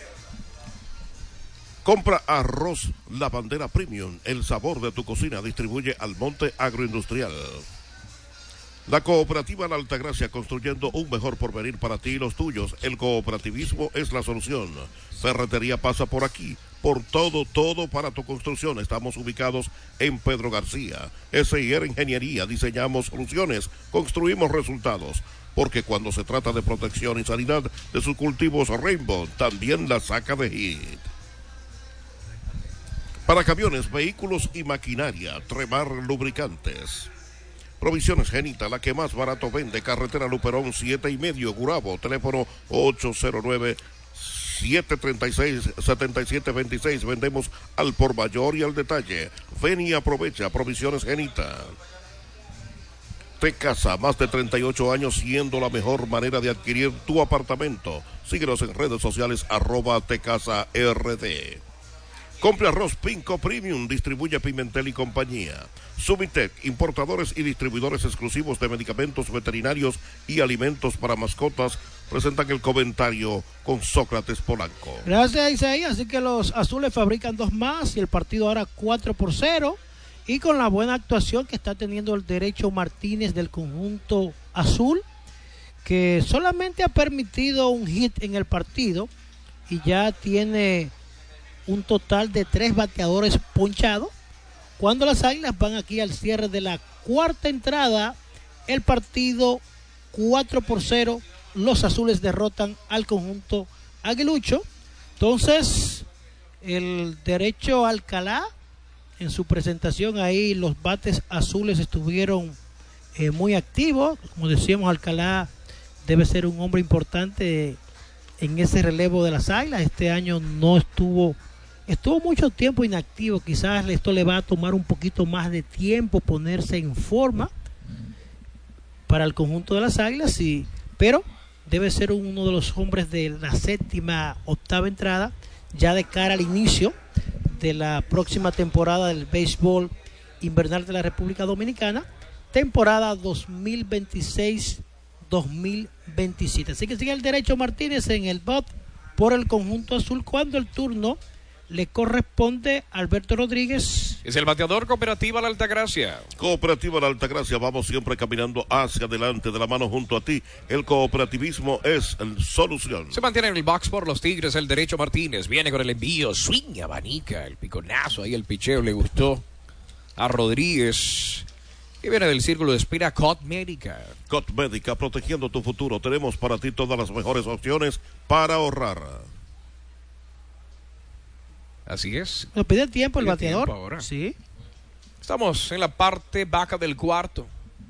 Speaker 3: Compra arroz La Bandera Premium, el sabor de tu cocina, distribuye Almonte Agroindustrial. La Cooperativa La Altagracia, construyendo un mejor porvenir para ti y los tuyos. El cooperativismo es la solución. Ferretería pasa por aquí, por todo, todo para tu construcción. Estamos ubicados en Pedro García. S I R Ingeniería, diseñamos soluciones, construimos resultados. Porque cuando se trata de protección y sanidad de sus cultivos, Rainbow también la saca de hit. Para camiones, vehículos y maquinaria, Tremar Lubricantes. Provisiones Genita, la que más barato vende. Carretera Luperón siete y medio, Gurabo. Teléfono ocho cero nueve, siete tres seis, siete siete dos seis. Vendemos al por mayor y al detalle. Ven y aprovecha. Provisiones Genita. Tecasa, más de treinta y ocho años siendo la mejor manera de adquirir tu apartamento. Síguenos en redes sociales, arroba Tecasa R D. Compre arroz Pinco Premium, distribuye Pimentel y compañía. Sumitec, importadores y distribuidores exclusivos de medicamentos veterinarios y alimentos para mascotas, presentan el comentario con Sócrates Polanco.
Speaker 1: Gracias, Isaías. Así que los azules fabrican dos más y el partido ahora cuatro por cero. Y con la buena actuación que está teniendo el derecho Martínez del conjunto azul, que solamente ha permitido un hit en el partido y ya tiene un total de tres bateadores ponchados. Cuando las Águilas van aquí al cierre de la cuarta entrada, el partido cuatro por cero, los azules derrotan al conjunto aguilucho. Entonces, el derecho Alcalá, en su presentación ahí, los bates azules estuvieron eh, muy activos. Como decíamos, Alcalá debe ser un hombre importante en ese relevo de las Águilas. Este año no estuvo Estuvo mucho tiempo inactivo, quizás esto le va a tomar un poquito más de tiempo ponerse en forma para el conjunto de las Águilas, y, pero debe ser uno de los hombres de la séptima, octava entrada, ya de cara al inicio de la próxima temporada del béisbol invernal de la República Dominicana, temporada dos mil veintiséis dos mil veintisiete. Así que sigue el derecho Martínez en el bot por el conjunto azul, cuando el turno le corresponde a Alberto Rodríguez.
Speaker 2: Es el bateador Cooperativa La Altagracia.
Speaker 3: Cooperativa La Altagracia, vamos siempre caminando hacia adelante, de la mano junto a ti. El cooperativismo es la solución.
Speaker 2: Se mantiene en el box por los Tigres el derecho Martínez. Viene con el envío, swing, abanica, el piconazo, ahí el picheo le gustó a Rodríguez. Y viene del círculo de espera Cot Médica.
Speaker 3: Cot Médica, protegiendo tu futuro. Tenemos para ti todas las mejores opciones para ahorrar.
Speaker 2: Así es.
Speaker 1: Nos pide tiempo el
Speaker 2: Pide
Speaker 1: bateador.
Speaker 2: tiempo ahora.
Speaker 1: Sí.
Speaker 2: Estamos en la parte baja del cuarto.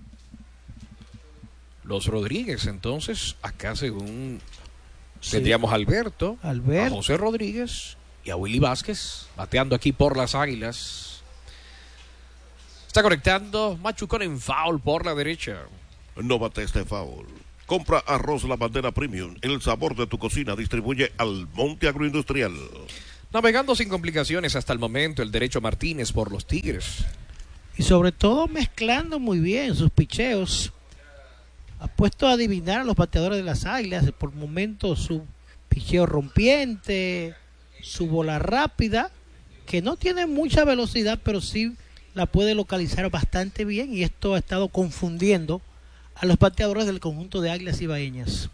Speaker 2: Los Rodríguez, entonces, acá según
Speaker 1: Sí.
Speaker 2: tendríamos a Alberto,
Speaker 1: Alberto.
Speaker 2: a José Rodríguez y a Willy Vázquez, bateando aquí por las Águilas. Está conectando Machucón en foul por la derecha.
Speaker 3: No bate este foul. Compra arroz La Bandera Premium, el sabor de tu cocina. Distribuye Almonte Agroindustrial.
Speaker 2: Navegando sin complicaciones hasta el momento el derecho Martínez por los Tigres.
Speaker 1: Y sobre todo mezclando muy bien sus picheos. Ha puesto a adivinar a los bateadores de las Águilas. Por momentos su picheo rompiente, su bola rápida, que no tiene mucha velocidad, pero sí la puede localizar bastante bien. Y esto ha estado confundiendo a los bateadores del conjunto de Águilas Ibaeñas.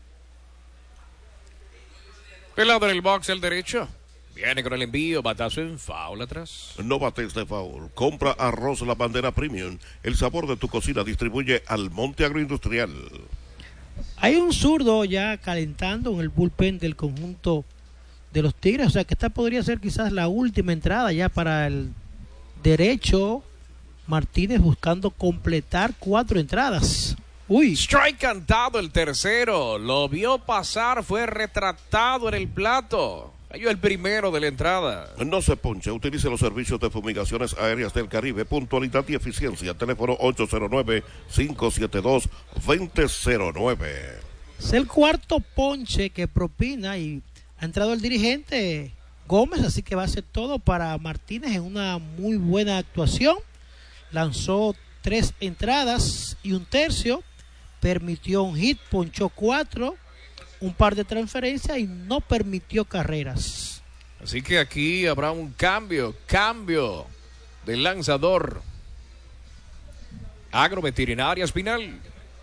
Speaker 2: Pelado en el box el derecho. Viene con el envío, batazo en foul atrás.
Speaker 3: No bates de foul. Compra arroz La Bandera Premium, el sabor de tu cocina. Distribuye Almonte Agroindustrial.
Speaker 1: Hay un zurdo ya calentando en el bullpen del conjunto de los Tigres. O sea que esta podría ser quizás la última entrada ya para el derecho Martínez, buscando completar cuatro entradas. Uy.
Speaker 2: Strike cantado el tercero. Lo vio pasar, fue retratado en el plato. Cayó el primero de la entrada.
Speaker 3: No se ponche, utilice los servicios de fumigaciones aéreas del Caribe, puntualidad y eficiencia. Teléfono ocho cero nueve, cinco siete dos, dos cero cero nueve.
Speaker 1: Es el cuarto ponche que propina y ha entrado el dirigente Gómez, así que va a ser todo para Martínez en una muy buena actuación. Lanzó tres entradas y un tercio, permitió un hit, ponchó cuatro, un par de transferencias y no permitió carreras.
Speaker 2: Así que aquí habrá un cambio, cambio del lanzador. Agroveterinaria Espinal.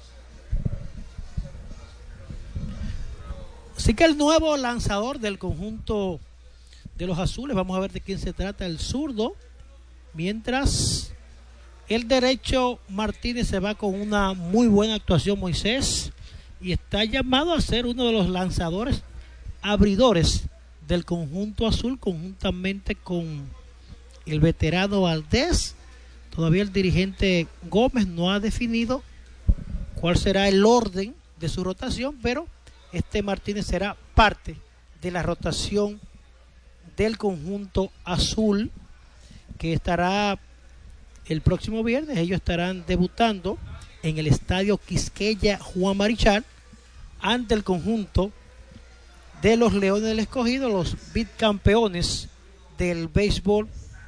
Speaker 1: Así que el nuevo lanzador del conjunto de los azules, vamos a ver de quién se trata, el zurdo, mientras el derecho Martínez se va con una muy buena actuación, Moisés, y está llamado a ser uno de los lanzadores abridores del conjunto azul, conjuntamente con el veterano Valdés. Todavía el dirigente Gómez no ha definido cuál será el orden de su rotación, pero este Martínez será parte de la rotación del conjunto azul, que estará el próximo viernes. Ellos estarán debutando en el estadio Quisqueya Juan Marichal ante el conjunto de los Leones del Escogido, los bicampeones del béisbol.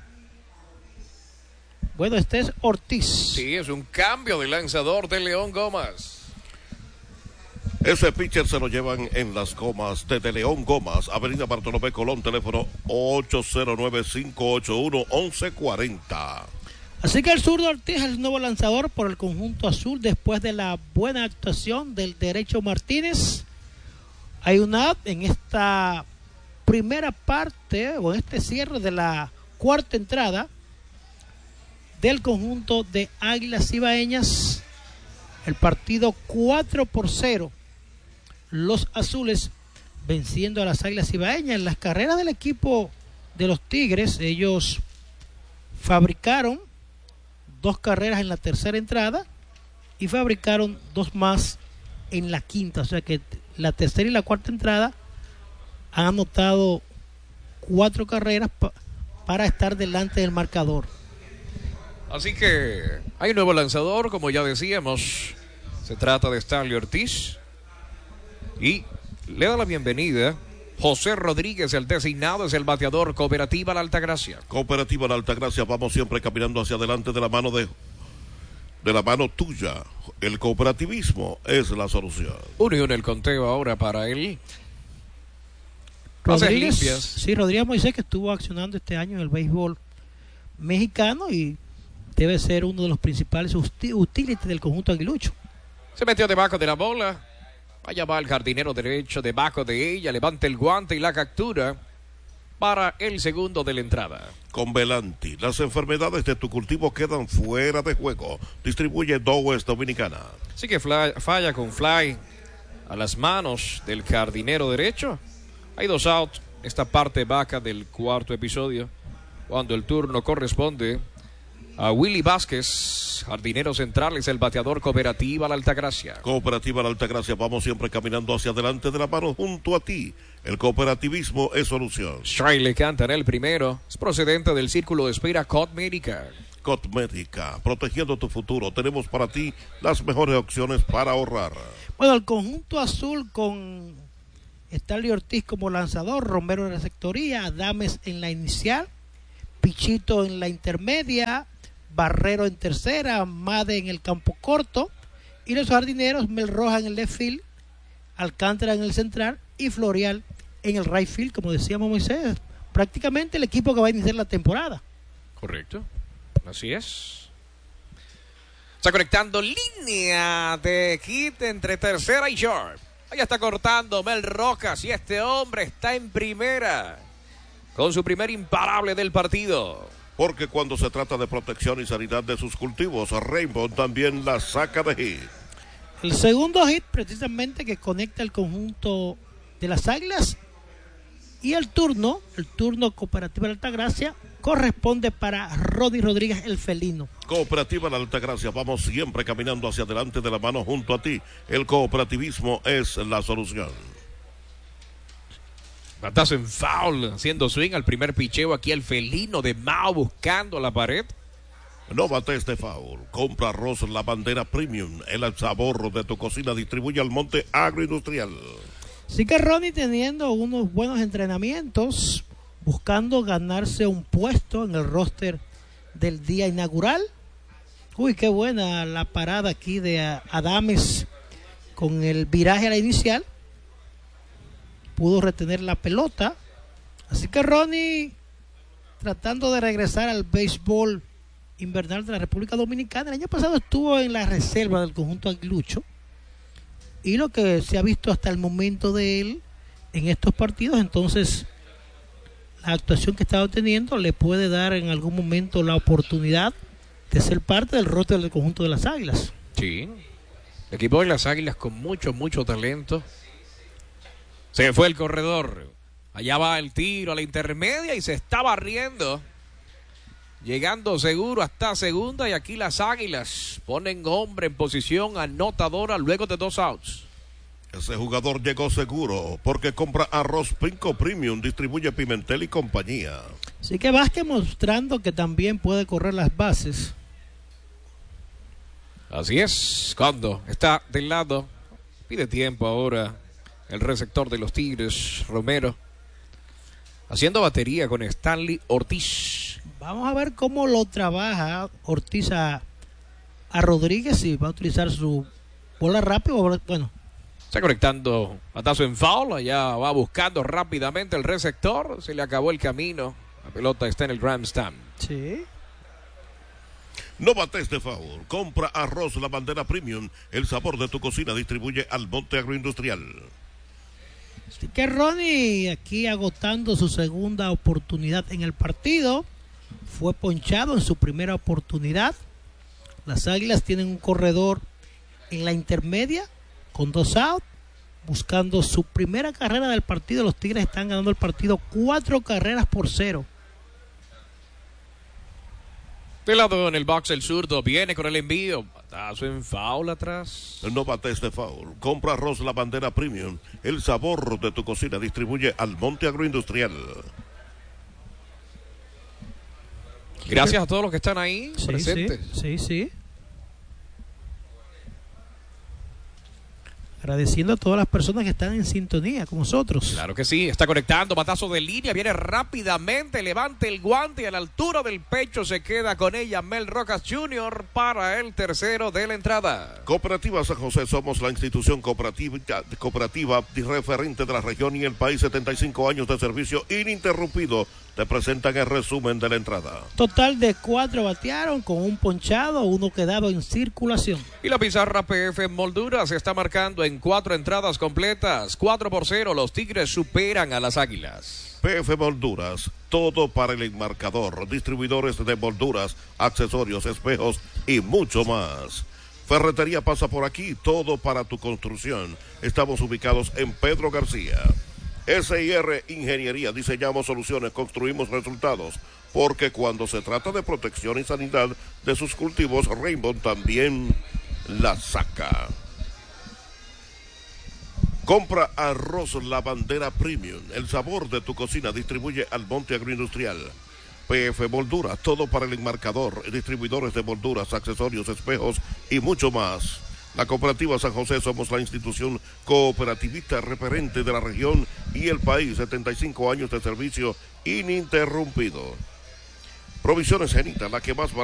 Speaker 1: Bueno, este es Ortiz.
Speaker 2: Sí, es un cambio de lanzador de León Gómez.
Speaker 3: Ese pitcher se lo llevan en las gomas de, de León Gomas, Avenida Bartolomé Colón, teléfono ocho cero nueve, cinco ocho uno, once cuarenta.
Speaker 1: Así que el zurdo Ortiz es el nuevo lanzador por el conjunto azul después de la buena actuación del derecho Martínez. Hay una out en esta primera parte o en este cierre de la cuarta entrada del conjunto de Águilas Ibaeñas. El partido cuatro por cero. Los azules venciendo a las Águilas Ibaeñas. En las carreras del equipo de los Tigres, ellos fabricaron dos carreras en la tercera entrada y fabricaron dos más en la quinta. O sea que la tercera y la cuarta entrada han anotado cuatro carreras pa- para estar delante del marcador.
Speaker 2: Así que hay un nuevo lanzador, como ya decíamos. Se trata de Stanley Ortiz. Y le da la bienvenida José Rodríguez, el designado, es el bateador. Cooperativa La Altagracia.
Speaker 3: Cooperativa La Altagracia, vamos siempre caminando hacia adelante de la mano de, de la mano tuya. El cooperativismo es la solución.
Speaker 2: Unión el conteo ahora para él. Bases
Speaker 1: Rodríguez,
Speaker 2: limpias.
Speaker 1: sí, Rodríguez Moisés, que estuvo accionando este año en el béisbol mexicano y debe ser uno de los principales uti- utilities del conjunto aguilucho.
Speaker 2: Se metió debajo de la bola. Allá va el jardinero derecho debajo de ella. Levanta el guante y la captura para el segundo de la entrada.
Speaker 3: Con Velanti, las enfermedades de tu cultivo quedan fuera de juego. Distribuye Dowes Dominicana.
Speaker 2: Así que fly, falla con fly a las manos del jardinero derecho. Hay dos outs. Esta parte baja del cuarto episodio, cuando el turno corresponde a Willy Vázquez, jardinero central, es el bateador. Cooperativa La Altagracia.
Speaker 3: Cooperativa La Altagracia, vamos siempre caminando hacia adelante de la mano junto a ti. El cooperativismo es solución.
Speaker 2: Shirley Cantan, el primero, es procedente del Círculo de Espera Cosmética.
Speaker 3: Cosmética, protegiendo tu futuro. Tenemos para ti las mejores opciones para ahorrar.
Speaker 1: Bueno, el conjunto azul con Stanley Ortiz como lanzador, Romero en la receptoría, Adames en la inicial, Pichito en la intermedia, Barrero en tercera, Made en el campo corto, y los jardineros Mel Rojas en el left field, Alcántara en el central y Florial en el right field, como decíamos Moisés, prácticamente el equipo que va a iniciar la temporada.
Speaker 2: Correcto, así es. Está conectando línea de hit entre tercera y short. Allá está cortando Mel Rojas y este hombre está en primera con su primer imparable del partido.
Speaker 3: Porque cuando se trata de protección y sanidad de sus cultivos, Rainbow también la saca de hit.
Speaker 1: El segundo hit precisamente que conecta el conjunto de las Águilas, y el turno, el turno Cooperativa de Altagracia, corresponde para Roddy Rodríguez, el felino.
Speaker 3: Cooperativa de Altagracia, vamos siempre caminando hacia adelante de la mano junto a ti. El cooperativismo es la solución.
Speaker 2: Batazo en foul, haciendo swing al primer picheo aquí el felino de Mao buscando la pared.
Speaker 3: No bates de foul. Compra arroz La Bandera Premium. El sabor de tu cocina distribuye al monte agroindustrial.
Speaker 1: Sí que Ronnie teniendo unos buenos entrenamientos, buscando ganarse un puesto en el roster del día inaugural. Uy, qué buena la parada aquí de Adames con el viraje a la inicial. Pudo retener la pelota. Así que Ronnie tratando de regresar al béisbol invernal de la República Dominicana. El año pasado estuvo en la reserva del conjunto aguilucho, y lo que se ha visto hasta el momento de él en estos partidos, entonces la actuación que estaba teniendo le puede dar en algún momento la oportunidad de ser parte del roster del conjunto de las Águilas.
Speaker 2: Sí, el equipo de las Águilas con mucho, mucho talento. Se fue el corredor, allá va el tiro a la intermedia y se está barriendo, llegando seguro hasta segunda, y aquí las Águilas ponen hombre en posición anotadora luego de dos outs.
Speaker 3: Ese jugador llegó seguro porque compra arroz Pinco Premium, distribuye Pimentel y compañía.
Speaker 1: Así que Vázquez mostrando que también puede correr las bases.
Speaker 2: Así es, cuando está del lado, pide tiempo ahora el receptor de los Tigres, Romero, haciendo batería con Stanley Ortiz.
Speaker 1: Vamos a ver cómo lo trabaja Ortiz a, a Rodríguez, si va a utilizar su bola rápida. Bueno,
Speaker 2: está conectando batazo en foul, allá va buscando rápidamente el receptor, se le acabó el camino, la pelota está en el grandstand.
Speaker 1: Sí.
Speaker 3: No bates de foul. Compra arroz La Bandera Premium. El sabor de tu cocina distribuye al monte agroindustrial.
Speaker 1: Así que Ronnie aquí agotando su segunda oportunidad en el partido. Fue ponchado en su primera oportunidad. Las Águilas tienen un corredor en la intermedia con dos outs, buscando su primera carrera del partido. Los Tigres están ganando el partido cuatro carreras por cero.
Speaker 2: De lado en el box el zurdo viene con el envío, batazo en foul atrás.
Speaker 3: No bates de foul. Compra arroz La Bandera Premium. El sabor de tu cocina distribuye al monte agroindustrial.
Speaker 2: Gracias a todos los que están ahí
Speaker 1: sí,
Speaker 2: presentes.
Speaker 1: Sí, sí, sí. Agradeciendo a todas las personas que están en sintonía con nosotros.
Speaker 2: Claro que sí, está conectando, batazo de línea, viene rápidamente, levanta el guante y a la altura del pecho se queda con ella Mel Rojas junior para el tercero de la entrada.
Speaker 3: Cooperativa San José, somos la institución cooperativa, cooperativa referente de la región y el país. Setenta y cinco años de servicio ininterrumpido. Te presentan el resumen de la entrada.
Speaker 1: Total de cuatro batearon con un ponchado, uno quedado en circulación.
Speaker 2: Y la pizarra P F Molduras se está marcando en cuatro entradas completas. cuatro por cero, los Tigres superan a las Águilas.
Speaker 3: P F Molduras, todo para el enmarcador. Distribuidores de molduras, accesorios, espejos y mucho más. Ferretería pasa por aquí, todo para tu construcción. Estamos ubicados en Pedro García. S I R Ingeniería, diseñamos soluciones, construimos resultados, porque cuando se trata de protección y sanidad de sus cultivos, Rainbow también la saca. Compra arroz La Bandera Premium, el sabor de tu cocina. Distribuye Almonte Agroindustrial. P F Moldura, todo para el enmarcador, distribuidores de molduras, accesorios, espejos y mucho más. La Cooperativa San José, somos la institución cooperativista referente de la región y el país. setenta y cinco años de servicio ininterrumpido. Provisiones Genita, la que más